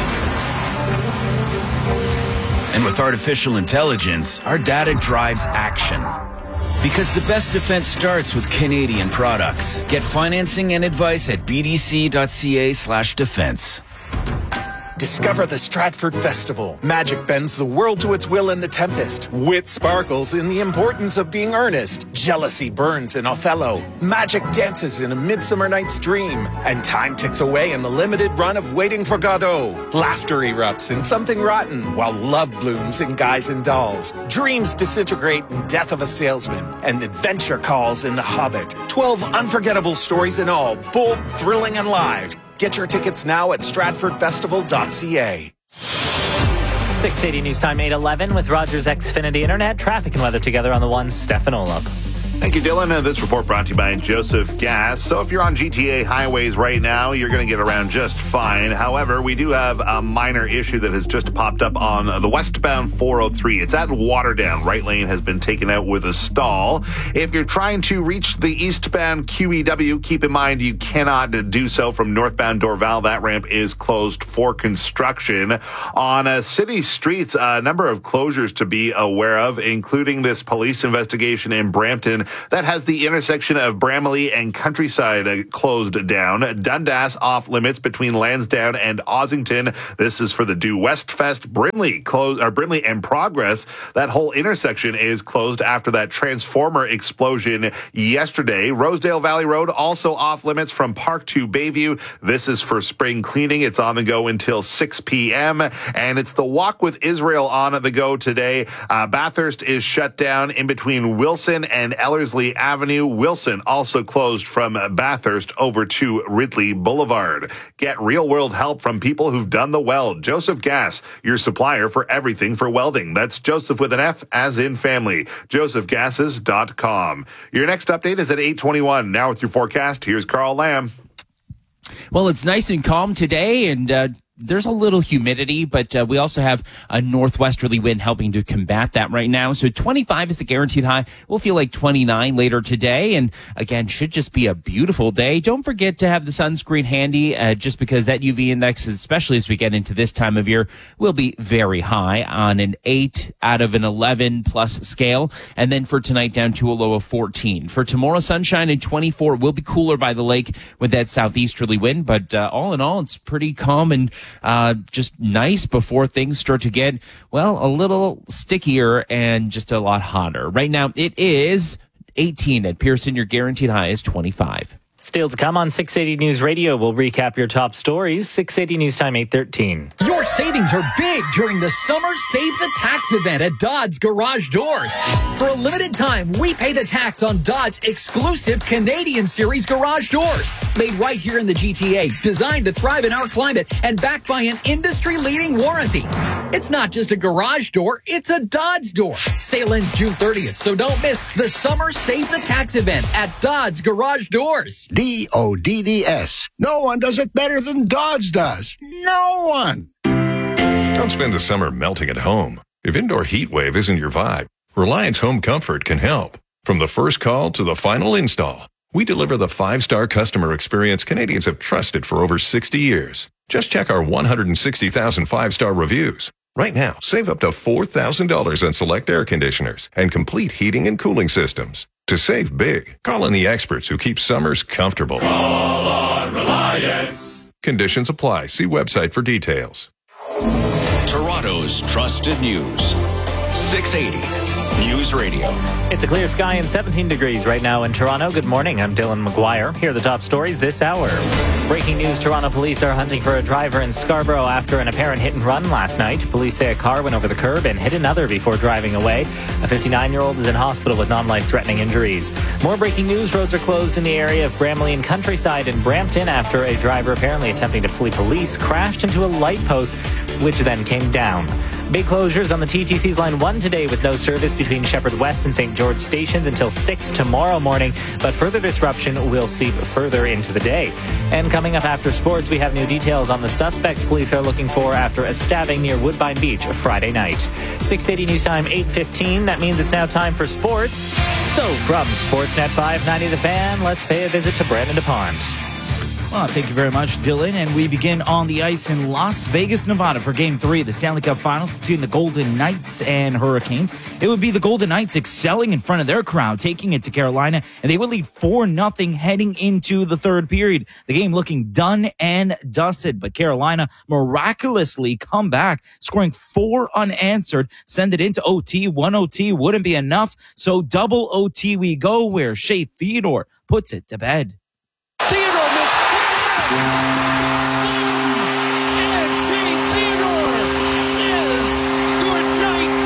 [SPEAKER 19] And with artificial intelligence, our data drives action. Because the best defense starts with Canadian products. Get financing and advice at bdc.ca slash defense.
[SPEAKER 4] Discover the Stratford Festival. Magic bends the world to its will in The Tempest. Wit sparkles in the importance of being earnest. Jealousy burns in Othello. Magic dances in A Midsummer Night's Dream. And time ticks away in the limited run of Waiting for Godot. Laughter erupts in Something Rotten, while love blooms in Guys and Dolls. Dreams disintegrate in Death of a Salesman. And adventure calls in The Hobbit. Twelve unforgettable stories in all, bold, thrilling, and live. Get your tickets now at stratford festival dot c a.
[SPEAKER 30] six eighty News Time, eight eleven with Rogers Xfinity Internet. Traffic and weather together on the one. Stefan Olov.
[SPEAKER 1] Thank you, Dylan. Uh, this report brought to you by Joseph Gas. So if you're on G T A highways right now, you're going to get around just fine. However, we do have a minor issue that has just popped up on the westbound four oh three. It's at Waterdown. Right lane has been taken out with a stall. If you're trying to reach the eastbound Q E W, keep in mind you cannot do so from northbound Dorval. That ramp is closed for construction. On uh, city streets, a number of closures to be aware of, including this police investigation in Brampton that has the intersection of Bramalea and Countryside uh, closed down. Dundas off limits between Lansdowne and Ossington. This is for the Due West Fest. Brimley closed, or Brimley and Progress. That whole intersection is closed after that transformer explosion yesterday. Rosedale Valley Road also off limits from Park to Bayview. This is for spring cleaning. It's on the go until six p.m. And it's the Walk with Israel on the go today. Uh, Bathurst is shut down in between Wilson and Ellerslie Avenue. Wilson also closed from Bathurst over to Ridley Boulevard. Get real-world help from people who've done the weld. Joseph Gas, your supplier for everything for welding. That's Joseph with an F, as in family. joseph gases dot com. Your next update is at eight twenty-one. Now with your forecast, here's Carl Lamb.
[SPEAKER 12] Well, it's nice and calm today, and uh, there's a little humidity, but uh, we also have a northwesterly wind helping to combat that right now. So twenty-five is the guaranteed high. We'll feel like twenty-nine later today. And again, should just be a beautiful day. Don't forget to have the sunscreen handy, uh, just because that U V index, especially as we get into this time of year, will be very high on an eight out of an eleven plus scale. And then for tonight, down to a low of fourteen. For tomorrow, sunshine and twenty-four. Will be cooler by the lake with that southeasterly wind. But uh, all in all, it's pretty calm and Uh, just nice before things start to get, well, a little stickier and just a lot hotter. Right now, it is eighteen at Pearson. Your guaranteed high is twenty-five.
[SPEAKER 30] Still to come on six eighty News Radio. We'll recap your top stories. six eighty News Time, eight thirteen.
[SPEAKER 7] Your savings are big during the Summer Save the Tax event at Dodds Garage Doors. For a limited time, we pay the tax on Dodds exclusive Canadian Series garage doors. Made right here in the G T A, designed to thrive in our climate, and backed by an industry-leading warranty. It's not just a garage door, it's a Dodds door. Sale ends June thirtieth, so don't miss the Summer Save the Tax event at Dodds Garage Doors.
[SPEAKER 9] D O D D S. No one does it better than Dodds does. No one.
[SPEAKER 10] Don't spend the summer melting at home. If indoor heat wave isn't your vibe, Reliance Home Comfort can help. From the first call to the final install, we deliver the five-star customer experience Canadians have trusted for over sixty years. Just check our one hundred sixty thousand five-star reviews. Right now, save up to four thousand dollars on select air conditioners and complete heating and cooling systems. To save big, call in the experts who keep summers comfortable.
[SPEAKER 11] Call on Reliance.
[SPEAKER 10] Conditions apply. See website for details.
[SPEAKER 8] Toronto's trusted news. six eighty News Radio.
[SPEAKER 30] It's a clear sky and seventeen degrees right now in Toronto. Good morning. I'm Dylan McGuire. Here are the top stories this hour. Breaking news, Toronto police are hunting for a driver in Scarborough after an apparent hit and run last night. Police say a car went over the curb and hit another before driving away. A fifty-nine-year-old is in hospital with non-life-threatening injuries. More breaking news, roads are closed in the area of Bramalea and Countryside in Brampton after a driver apparently attempting to flee police crashed into a light post, which then came down. Big closures on the T T C's Line one today with no service between Shepherd West and Saint George stations until six tomorrow morning, but further disruption will seep further into the day. And coming up after sports, we have new details on the suspects police are looking for after a stabbing near Woodbine Beach Friday night. six eighty News Time, eight fifteen. That means it's now time for sports. So from Sportsnet five ninety The Fan, let's pay a visit to Brandon DuPont.
[SPEAKER 5] Well, thank you very much, Dylan. And we begin on the ice in Las Vegas, Nevada for Game three of the Stanley Cup Finals between the Golden Knights and Hurricanes. It would be the Golden Knights excelling in front of their crowd, taking it to Carolina, and they would lead four nothing heading into the third period. The game looking done and dusted, but Carolina miraculously come back, scoring four unanswered, send it into O T. One O T wouldn't be enough, so double O T we go, where Shea Theodore puts it to bed.
[SPEAKER 11] Theodore missed. And Shea Theodore says good night.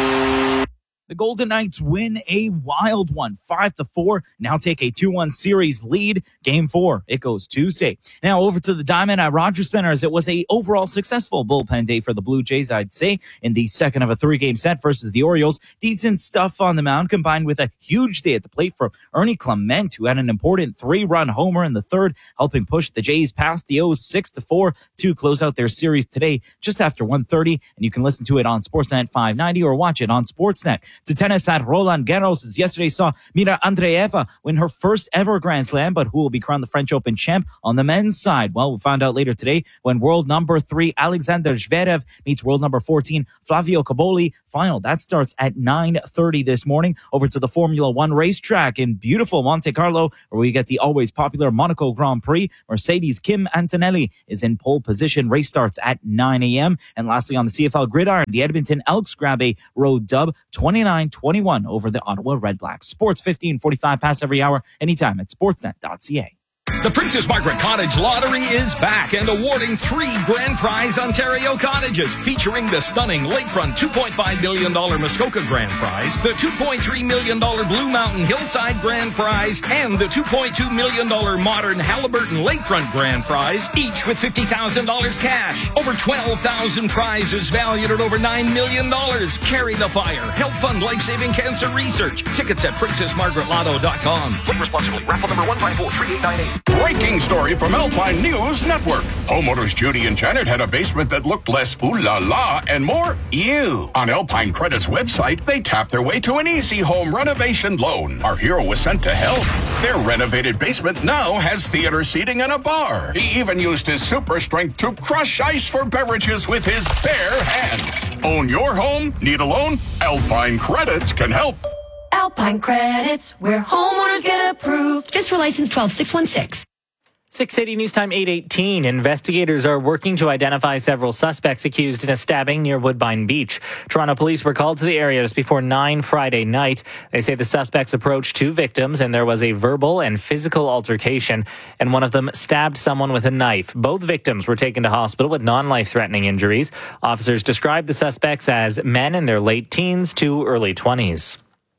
[SPEAKER 5] The Golden Knights win a wild one, five to four. Now take a two one series lead. Game four, it goes Tuesday. Now over to the Diamond at Rogers Center, as it was a overall successful bullpen day for the Blue Jays, I'd say, in the second of a three-game set versus the Orioles. Decent stuff on the mound, combined with a huge day at the plate from Ernie Clement, who had an important three-run homer in the third, helping push the Jays past the O's six to four to close out their series today just after one thirty. And you can listen to it on Sportsnet five ninety or watch it on Sportsnet. To tennis at Roland Garros, as yesterday saw Mira Andreeva win her first ever Grand Slam, but who will be crowned the French Open champ on the men's side? Well, we'll find out later today when world number three Alexander Zverev meets world number fourteen Flavio Cobolli. Final, that starts at nine thirty this morning. Over to the Formula One racetrack in beautiful Monte Carlo, where we get the always popular Monaco Grand Prix. Mercedes' Kim Antonelli is in pole position. Race starts at nine a.m. And lastly, on the C F L gridiron, the Edmonton Elks grab a road dub, twenty-nine twenty-one over the Ottawa Redblacks. Sports fifteen forty-five pass every hour, anytime at sportsnet dot c a.
[SPEAKER 8] The Princess Margaret Cottage Lottery is back and awarding three grand prize Ontario cottages, featuring the stunning lakefront two point five million dollars Muskoka Grand Prize, the two point three million dollars Blue Mountain Hillside Grand Prize, and the two point two million dollars modern Halliburton Lakefront Grand Prize, each with fifty thousand dollars cash. Over twelve thousand prizes valued at over nine million dollars. Carry the fire. Help fund life-saving cancer research. Tickets at princess margaret lotto dot com. Play responsibly. Raffle number one five four three eight nine eight.
[SPEAKER 16] Breaking story from Alpine News Network. Homeowners Judy and Janet had a basement that looked less ooh la la and more ew. On Alpine Credit's website, they tapped their way to an easy home renovation loan. Our hero was sent to help. Their renovated basement now has theater seating and a bar. He even used his super strength to crush ice for beverages with his bare hands. Own your home? Need a loan? Alpine Credits can help.
[SPEAKER 15] Alpine Credits, where homeowners get approved. Just for license twelve six one six.
[SPEAKER 30] six eighty News Time eight eighteen. Investigators are working to identify several suspects accused in a stabbing near Woodbine Beach. Toronto police were called to the area just before nine Friday night. They say the suspects approached two victims and there was a verbal and physical altercation, and one of them stabbed someone with a knife. Both victims were taken to hospital with non-life-threatening injuries. Officers described the suspects as men in their late teens to early twenties.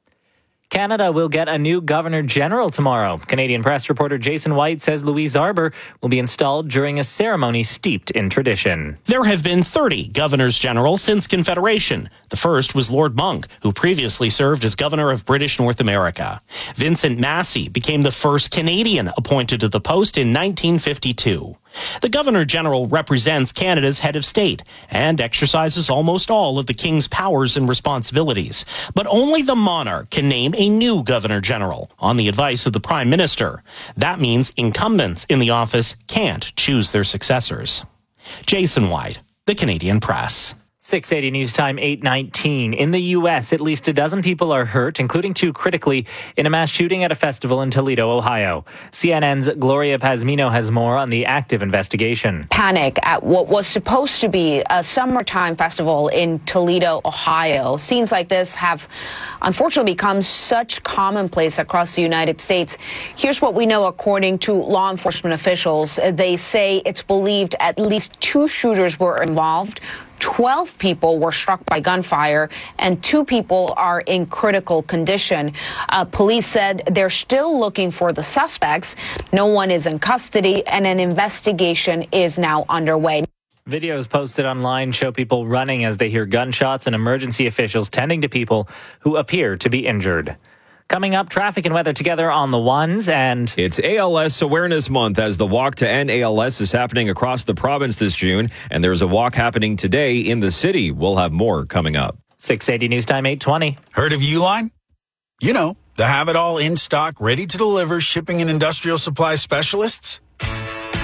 [SPEAKER 30] Canada will get a new Governor General tomorrow. Canadian Press reporter Jason White says Louise Arbour will be installed during a ceremony steeped in tradition.
[SPEAKER 20] There have been thirty Governors General since Confederation. The first was Lord Monck, who previously served as Governor of British North America. Vincent Massey became the first Canadian appointed to the post in nineteen fifty-two. The Governor General represents Canada's head of state and exercises almost all of the King's powers and responsibilities. But only the monarch can name a new Governor General on the advice of the Prime Minister. That means incumbents in the office can't choose their successors. Jason White, The Canadian Press.
[SPEAKER 30] six eighty News Time eight nineteen. In the U S, at least a dozen people are hurt, including two critically, in a mass shooting at a festival in Toledo, Ohio. C N N's Gloria Pazmino has more on the active investigation.
[SPEAKER 21] Panic at what was supposed to be a summertime festival in Toledo, Ohio. Scenes like this have unfortunately become such commonplace across the United States. Here's what we know according to law enforcement officials. They say it's believed at least two shooters were involved. twelve people were struck by gunfire, and two people are in critical condition. Uh, police said they're still looking for the suspects. No one is in custody, and an investigation is now underway.
[SPEAKER 30] Videos posted online show people running as they hear gunshots and emergency officials tending to people who appear to be injured. Coming up, traffic and weather together on the ones, and
[SPEAKER 22] it's A L S Awareness Month as the Walk to End A L S is happening across the province this June, and there's a walk happening today in the city. We'll have more coming up.
[SPEAKER 30] six eighty News Time eight twenty.
[SPEAKER 23] Heard of Uline? You know, the have-it-all in stock, ready to deliver shipping and industrial supply specialists?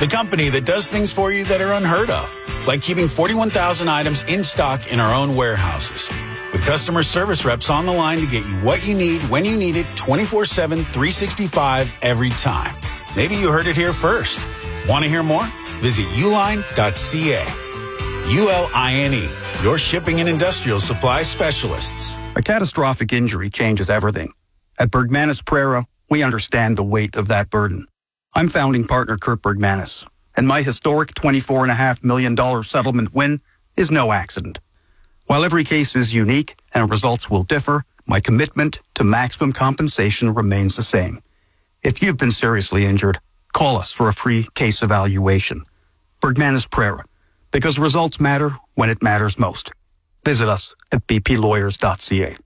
[SPEAKER 23] The company that does things for you that are unheard of, like keeping forty-one thousand items in stock in our own warehouses. With customer service reps on the line to get you what you need when you need it twenty-four seven, three sixty-five every time. Maybe you heard it here first. Want to hear more? Visit uline dot c a. U L I N E, your shipping and industrial supply specialists.
[SPEAKER 2] A catastrophic injury changes everything. At Bergmanis Prera, we understand the weight of that burden. I'm founding partner Kurt Bergmanis, and my historic twenty-four point five million dollars settlement win is no accident. While every case is unique and results will differ, my commitment to maximum compensation remains the same. If you've been seriously injured, call us for a free case evaluation. Bergmanis Prera, because results matter when it matters most. Visit us at b p lawyers dot c a.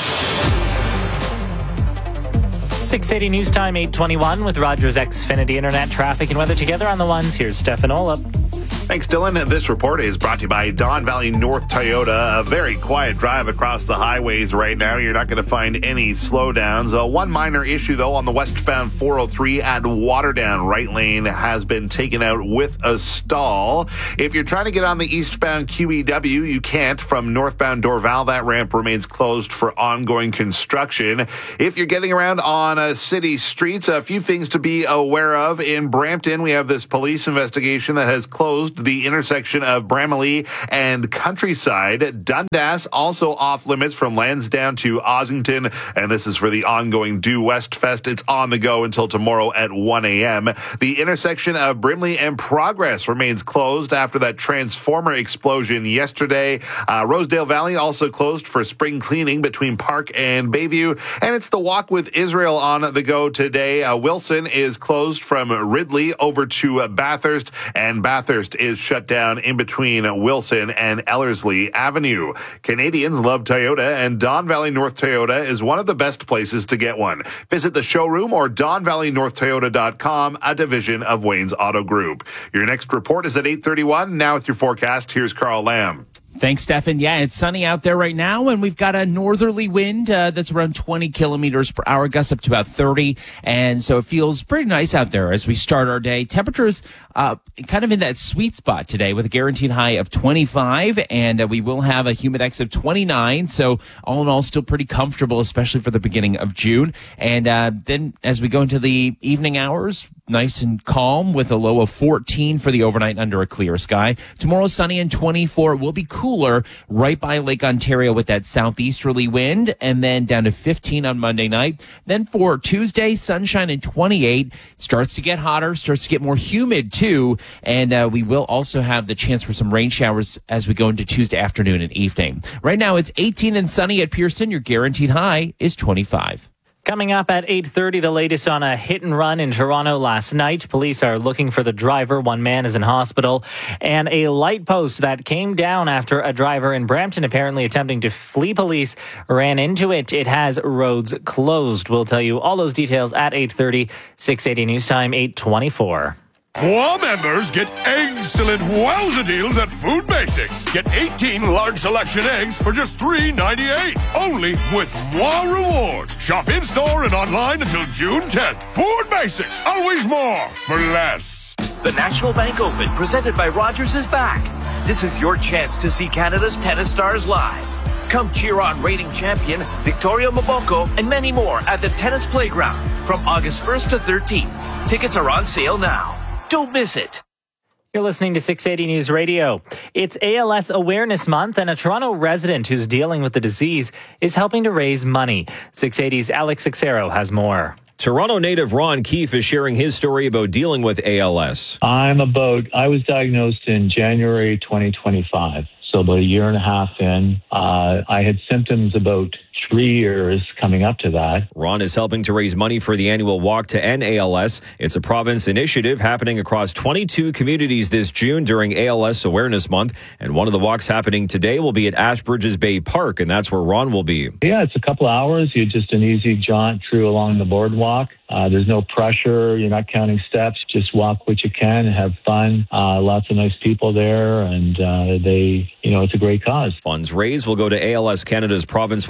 [SPEAKER 30] six eighty News Time, eight twenty-one with Rogers Xfinity Internet traffic and weather together on the ones. Here's Stefan Olap.
[SPEAKER 1] Thanks, Dylan. This report is brought to you by Don Valley North Toyota. A very quiet drive across the highways right now. You're not going to find any slowdowns. Uh, one minor issue, though, on the westbound four oh three at Waterdown. Right lane has been taken out with a stall. If you're trying to get on the eastbound Q E W, you can't. From northbound Dorval, that ramp remains closed for ongoing construction. If you're getting around on uh, city streets, a few things to be aware of. In Brampton, we have this police investigation that has closed the intersection of Bramalea and Countryside. Dundas also off limits from Lansdowne to Ossington, and this is for the ongoing Due West Fest. It's on the go until tomorrow at one a.m. The intersection of Brimley and Progress remains closed after that transformer explosion yesterday. Uh, Rosedale Valley also closed for spring cleaning between Park and Bayview, and it's the Walk with Israel on the go today. Uh, Wilson is closed from Ridley over to uh, Bathurst, and Bathurst is shut down in between Wilson and Ellerslie Avenue. Canadians love Toyota, and Don Valley North Toyota is one of the best places to get one. Visit the showroom or don valley north toyota dot com, a division of Wayne's Auto Group. Your next report is at eight thirty-one. Now with your forecast, here's Carl Lamb.
[SPEAKER 12] Thanks, Stefan. Yeah, it's sunny out there right now, and we've got a northerly wind uh, that's around twenty kilometers per hour, gusts up to about thirty, and so it feels pretty nice out there as we start our day. Temperatures uh, kind of in that sweet spot today with a guaranteed high of twenty-five, and uh, we will have a humidex of twenty-nine, so all in all, still pretty comfortable, especially for the beginning of June. And uh, then as we go into the evening hours, nice and calm with a low of fourteen for the overnight under a clear sky. Tomorrow, sunny and twenty-four. It will be cooler right by Lake Ontario with that southeasterly wind, and then down to fifteen on Monday night. Then for Tuesday, sunshine and twenty-eight. Starts to get hotter, starts to get more humid too, and uh, we will also have the chance for some rain showers as we go into Tuesday afternoon and evening. Right now, it's eighteen and sunny at Pearson. Your guaranteed high is twenty-five.
[SPEAKER 30] Coming up at eight thirty, the latest on a hit and run in Toronto last night. Police are looking for the driver. One man is in hospital. And a light post that came down after a driver in Brampton, apparently attempting to flee police, ran into it. It has roads closed. We'll tell you all those details at eight thirty, six eighty News Time, eight twenty-four.
[SPEAKER 16] More members get excellent wowza deals at Food Basics. Get eighteen large selection eggs for just three ninety-eight. Only with more rewards. Shop in-store and online until June tenth. Food Basics, always more for less.
[SPEAKER 6] The National Bank Open, presented by Rogers, is back. This is your chance to see Canada's tennis stars live. Come cheer on reigning champion Victoria Mboko and many more at the Tennis Playground from August first to thirteenth. Tickets are on sale now. Don't miss it.
[SPEAKER 30] You're listening to six eighty News Radio. It's A L S Awareness Month, and a Toronto resident who's dealing with the disease is helping to raise money. six eighty's Alex Sixero has more.
[SPEAKER 22] Toronto native Ron Keefe is sharing his story about dealing with A L S.
[SPEAKER 13] I'm about, I was diagnosed in January twenty twenty-five. So about a year and a half in, uh, I had symptoms about three years coming up to that.
[SPEAKER 22] Ron is helping to raise money for the annual Walk to End A L S. It's a province initiative happening across twenty-two communities this June during A L S Awareness Month. And one of the walks happening today will be at Ashbridges Bay Park, and that's where Ron will be.
[SPEAKER 13] Yeah, it's a couple hours. You're just an easy jaunt through along the boardwalk. Uh, there's no pressure. You're not counting steps. Just walk what you can and have fun. Uh, lots of nice people there, and uh, they, you know, it's a great cause.
[SPEAKER 22] Funds raised will go to A L S Canada's province-wide fundraising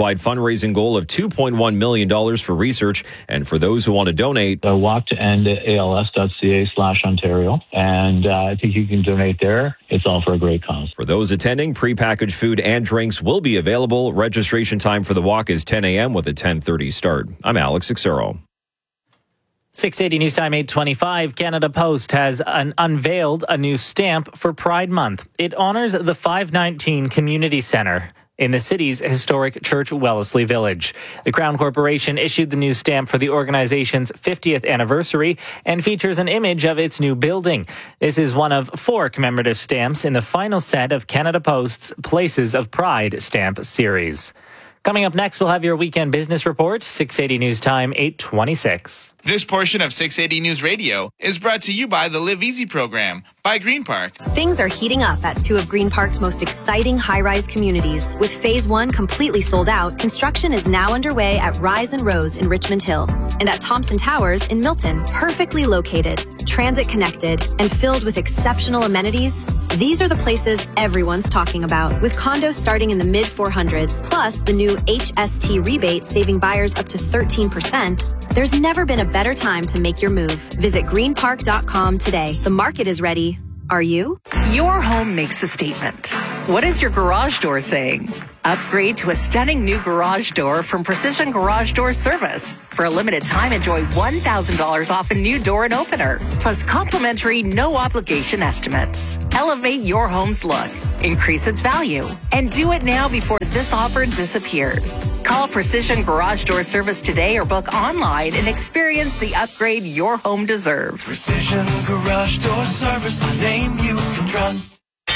[SPEAKER 22] fundraising goal of two point one million dollars for research. And for those who want to donate,
[SPEAKER 13] uh, walk to end A L S dot C A slash Ontario. And uh, I think you can donate there. It's all for a great cause.
[SPEAKER 22] For those attending, prepackaged food and drinks will be available. Registration time for the walk is ten a.m. with a ten thirty start. I'm Alex Xero.
[SPEAKER 30] six eighty News Time eight twenty-five. Canada Post has un- unveiled a new stamp for Pride Month. It honors the five nineteen Community Centre in the city's historic Church Wellesley Village. The Crown Corporation issued the new stamp for the organization's fiftieth anniversary and features an image of its new building. This is one of four commemorative stamps in the final set of Canada Post's Places of Pride stamp series. Coming up next, we'll have your weekend business report. six eighty News Time, eight twenty-six.
[SPEAKER 3] This portion of six eighty News Radio is brought to you by the Live Easy program by Green Park.
[SPEAKER 14] Things are heating up at two of Green Park's most exciting high-rise communities. With Phase one completely sold out, construction is now underway at Rise and Rose in Richmond Hill and at Thompson Towers in Milton. Perfectly located, transit-connected, and filled with exceptional amenities, these are the places everyone's talking about. With condos starting in the mid four hundreds, plus the new H S T rebate saving buyers up to thirteen percent, there's never been a better time to make your move. Visit green park dot com today. The market is ready. Are you?
[SPEAKER 17] Your home makes a statement. What is your garage door saying? Upgrade to a stunning new garage door from Precision Garage Door Service. For a limited time, enjoy one thousand dollars off a new door and opener, plus complimentary no-obligation estimates. Elevate your home's look, increase its value, and do it now before this offer disappears. Call Precision Garage Door Service today or book online and experience the upgrade your home deserves.
[SPEAKER 18] Precision Garage Door Service, a name you can trust.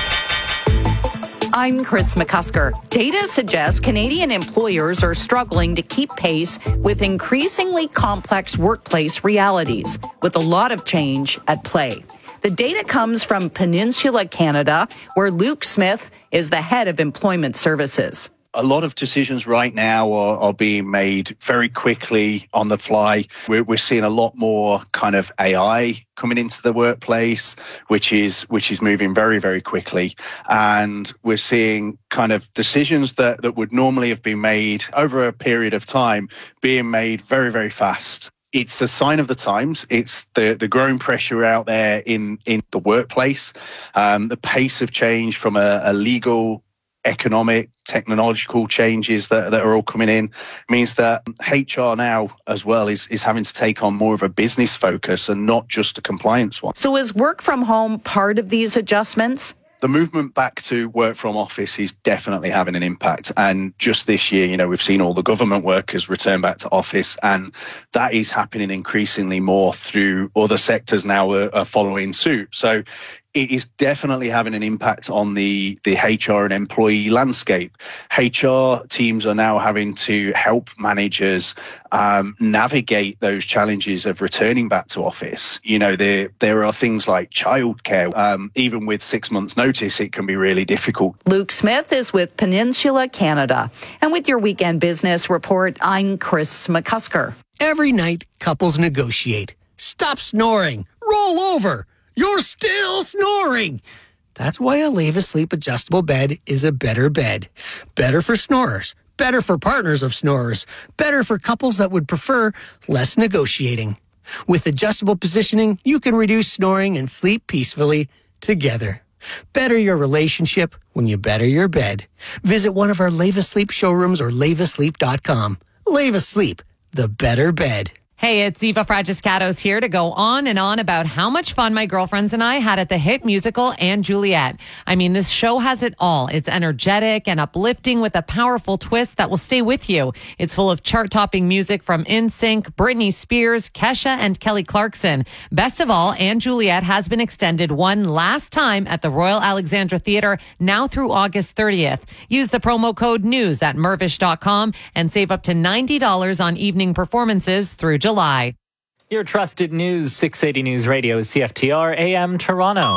[SPEAKER 24] I'm Chris McCusker. Data suggests Canadian employers are struggling to keep pace with increasingly complex workplace realities, with a lot of change at play. The data comes from Peninsula Canada, where Luke Smith is the head of employment services.
[SPEAKER 25] A lot of decisions right now are, are being made very quickly on the fly. We're, we're seeing a lot more kind of A I coming into the workplace, which is which is moving very, very quickly. And we're seeing kind of decisions that, that would normally have been made over a period of time being made very, very fast. It's a sign of the times. It's the, the growing pressure out there in, in the workplace. Um, the pace of change from a, a legal, economic, technological changes that, that are all coming in means that H R now as well is, is having to take on more of a business focus and not just a compliance one.
[SPEAKER 24] So is work from home part of these adjustments?
[SPEAKER 25] The movement back to work from office is definitely having an impact. And just this year, you know, we've seen all the government workers return back to office, and that is happening increasingly more through other sectors now are, are following suit. So it is definitely having an impact on the, the H R and employee landscape. H R teams are now having to help managers um, navigate those challenges of returning back to office. You know, there there are things like childcare. Um, even with six months notice, it can be really difficult.
[SPEAKER 24] Luke Smith is with Peninsula Canada. And with your weekend business report, I'm Chris McCusker.
[SPEAKER 26] Every night, couples negotiate. Stop snoring. Roll over. You're still snoring. That's why a Leva Sleep adjustable bed is a better bed. Better for snorers. Better for partners of snorers. Better for couples that would prefer less negotiating. With adjustable positioning, you can reduce snoring and sleep peacefully together. Better your relationship when you better your bed. Visit one of our Leva Sleep showrooms or leva sleep dot com. Leva Sleep, the better bed.
[SPEAKER 27] Hey, it's Eva Fragiscatos here to go on and on about how much fun my girlfriends and I had at the hit musical And Juliet. I mean, this show has it all. It's energetic and uplifting with a powerful twist that will stay with you. It's full of chart-topping music from N Sync, Britney Spears, Kesha, and Kelly Clarkson. Best of all, And Juliet has been extended one last time at the Royal Alexandra Theatre, now through August thirtieth. Use the promo code NEWS at mervish dot com and save up to ninety dollars on evening performances through July. July.
[SPEAKER 30] Your trusted news, six eighty News Radio is C F T R A M Toronto.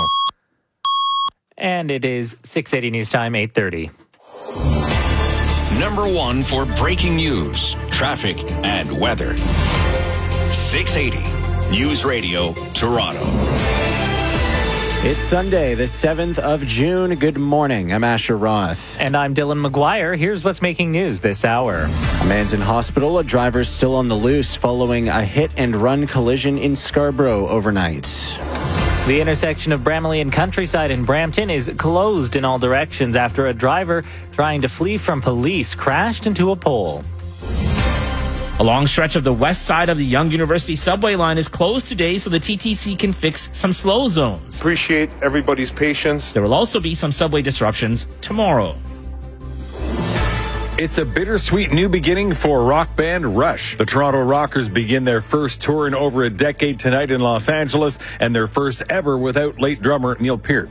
[SPEAKER 30] And it is six eighty News Time, eight thirty.
[SPEAKER 8] Number one for breaking news, traffic, and weather. six eighty News Radio, Toronto.
[SPEAKER 4] It's Sunday, the seventh of June. Good morning. I'm Asher Roth.
[SPEAKER 30] And I'm Dylan McGuire. Here's what's making news this hour.
[SPEAKER 4] A man's in hospital. A driver's still on the loose following a hit-and-run collision in Scarborough overnight.
[SPEAKER 30] The intersection of Bramalea and Countryside in Brampton is closed in all directions after a driver trying to flee from police crashed into a pole.
[SPEAKER 5] A long stretch of the west side of the Yonge University subway line is closed today so the T T C can fix some slow zones.
[SPEAKER 7] Appreciate everybody's patience.
[SPEAKER 5] There will also be some subway disruptions tomorrow.
[SPEAKER 9] It's a bittersweet new beginning for rock band Rush. The Toronto Rockers begin their first tour in over a decade tonight in Los Angeles, and their first ever without late drummer Neil Peart.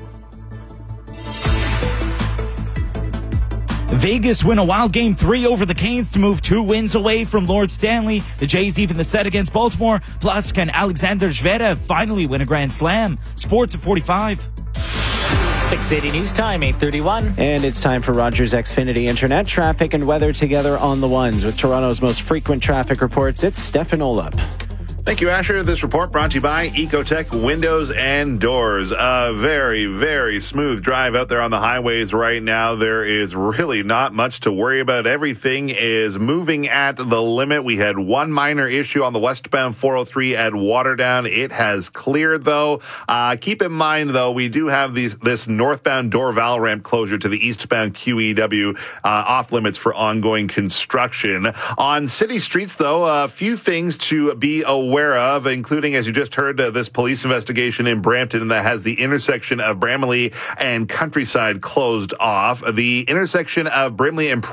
[SPEAKER 5] Vegas win a wild game three over the Canes to move two wins away from Lord Stanley. The Jays even the set against Baltimore. Plus, can Alexander Zverev finally win a Grand Slam? Sports at forty-five.
[SPEAKER 30] six eighty News Time, eight thirty-one.
[SPEAKER 4] And it's time for Rogers Xfinity Internet traffic and weather together on the ones. With Toronto's most frequent traffic reports, it's Stefan Olap.
[SPEAKER 1] Thank you, Asher. This report brought to you by Ecotech Windows and Doors. A very, very smooth drive out there on the highways right now. There is really not much to worry about. Everything is moving at the limit. We had one minor issue on the westbound four oh three at Waterdown. It has cleared, though. Uh, keep in mind, though, we do have these, this northbound Dorval ramp closure to the eastbound Q E W uh, off limits for ongoing construction. On city streets, though, a few things to be aware aware of, including, as you just heard, uh, this police investigation in Brampton that has the intersection of Bramalea and Countryside closed off. The intersection of Brimley and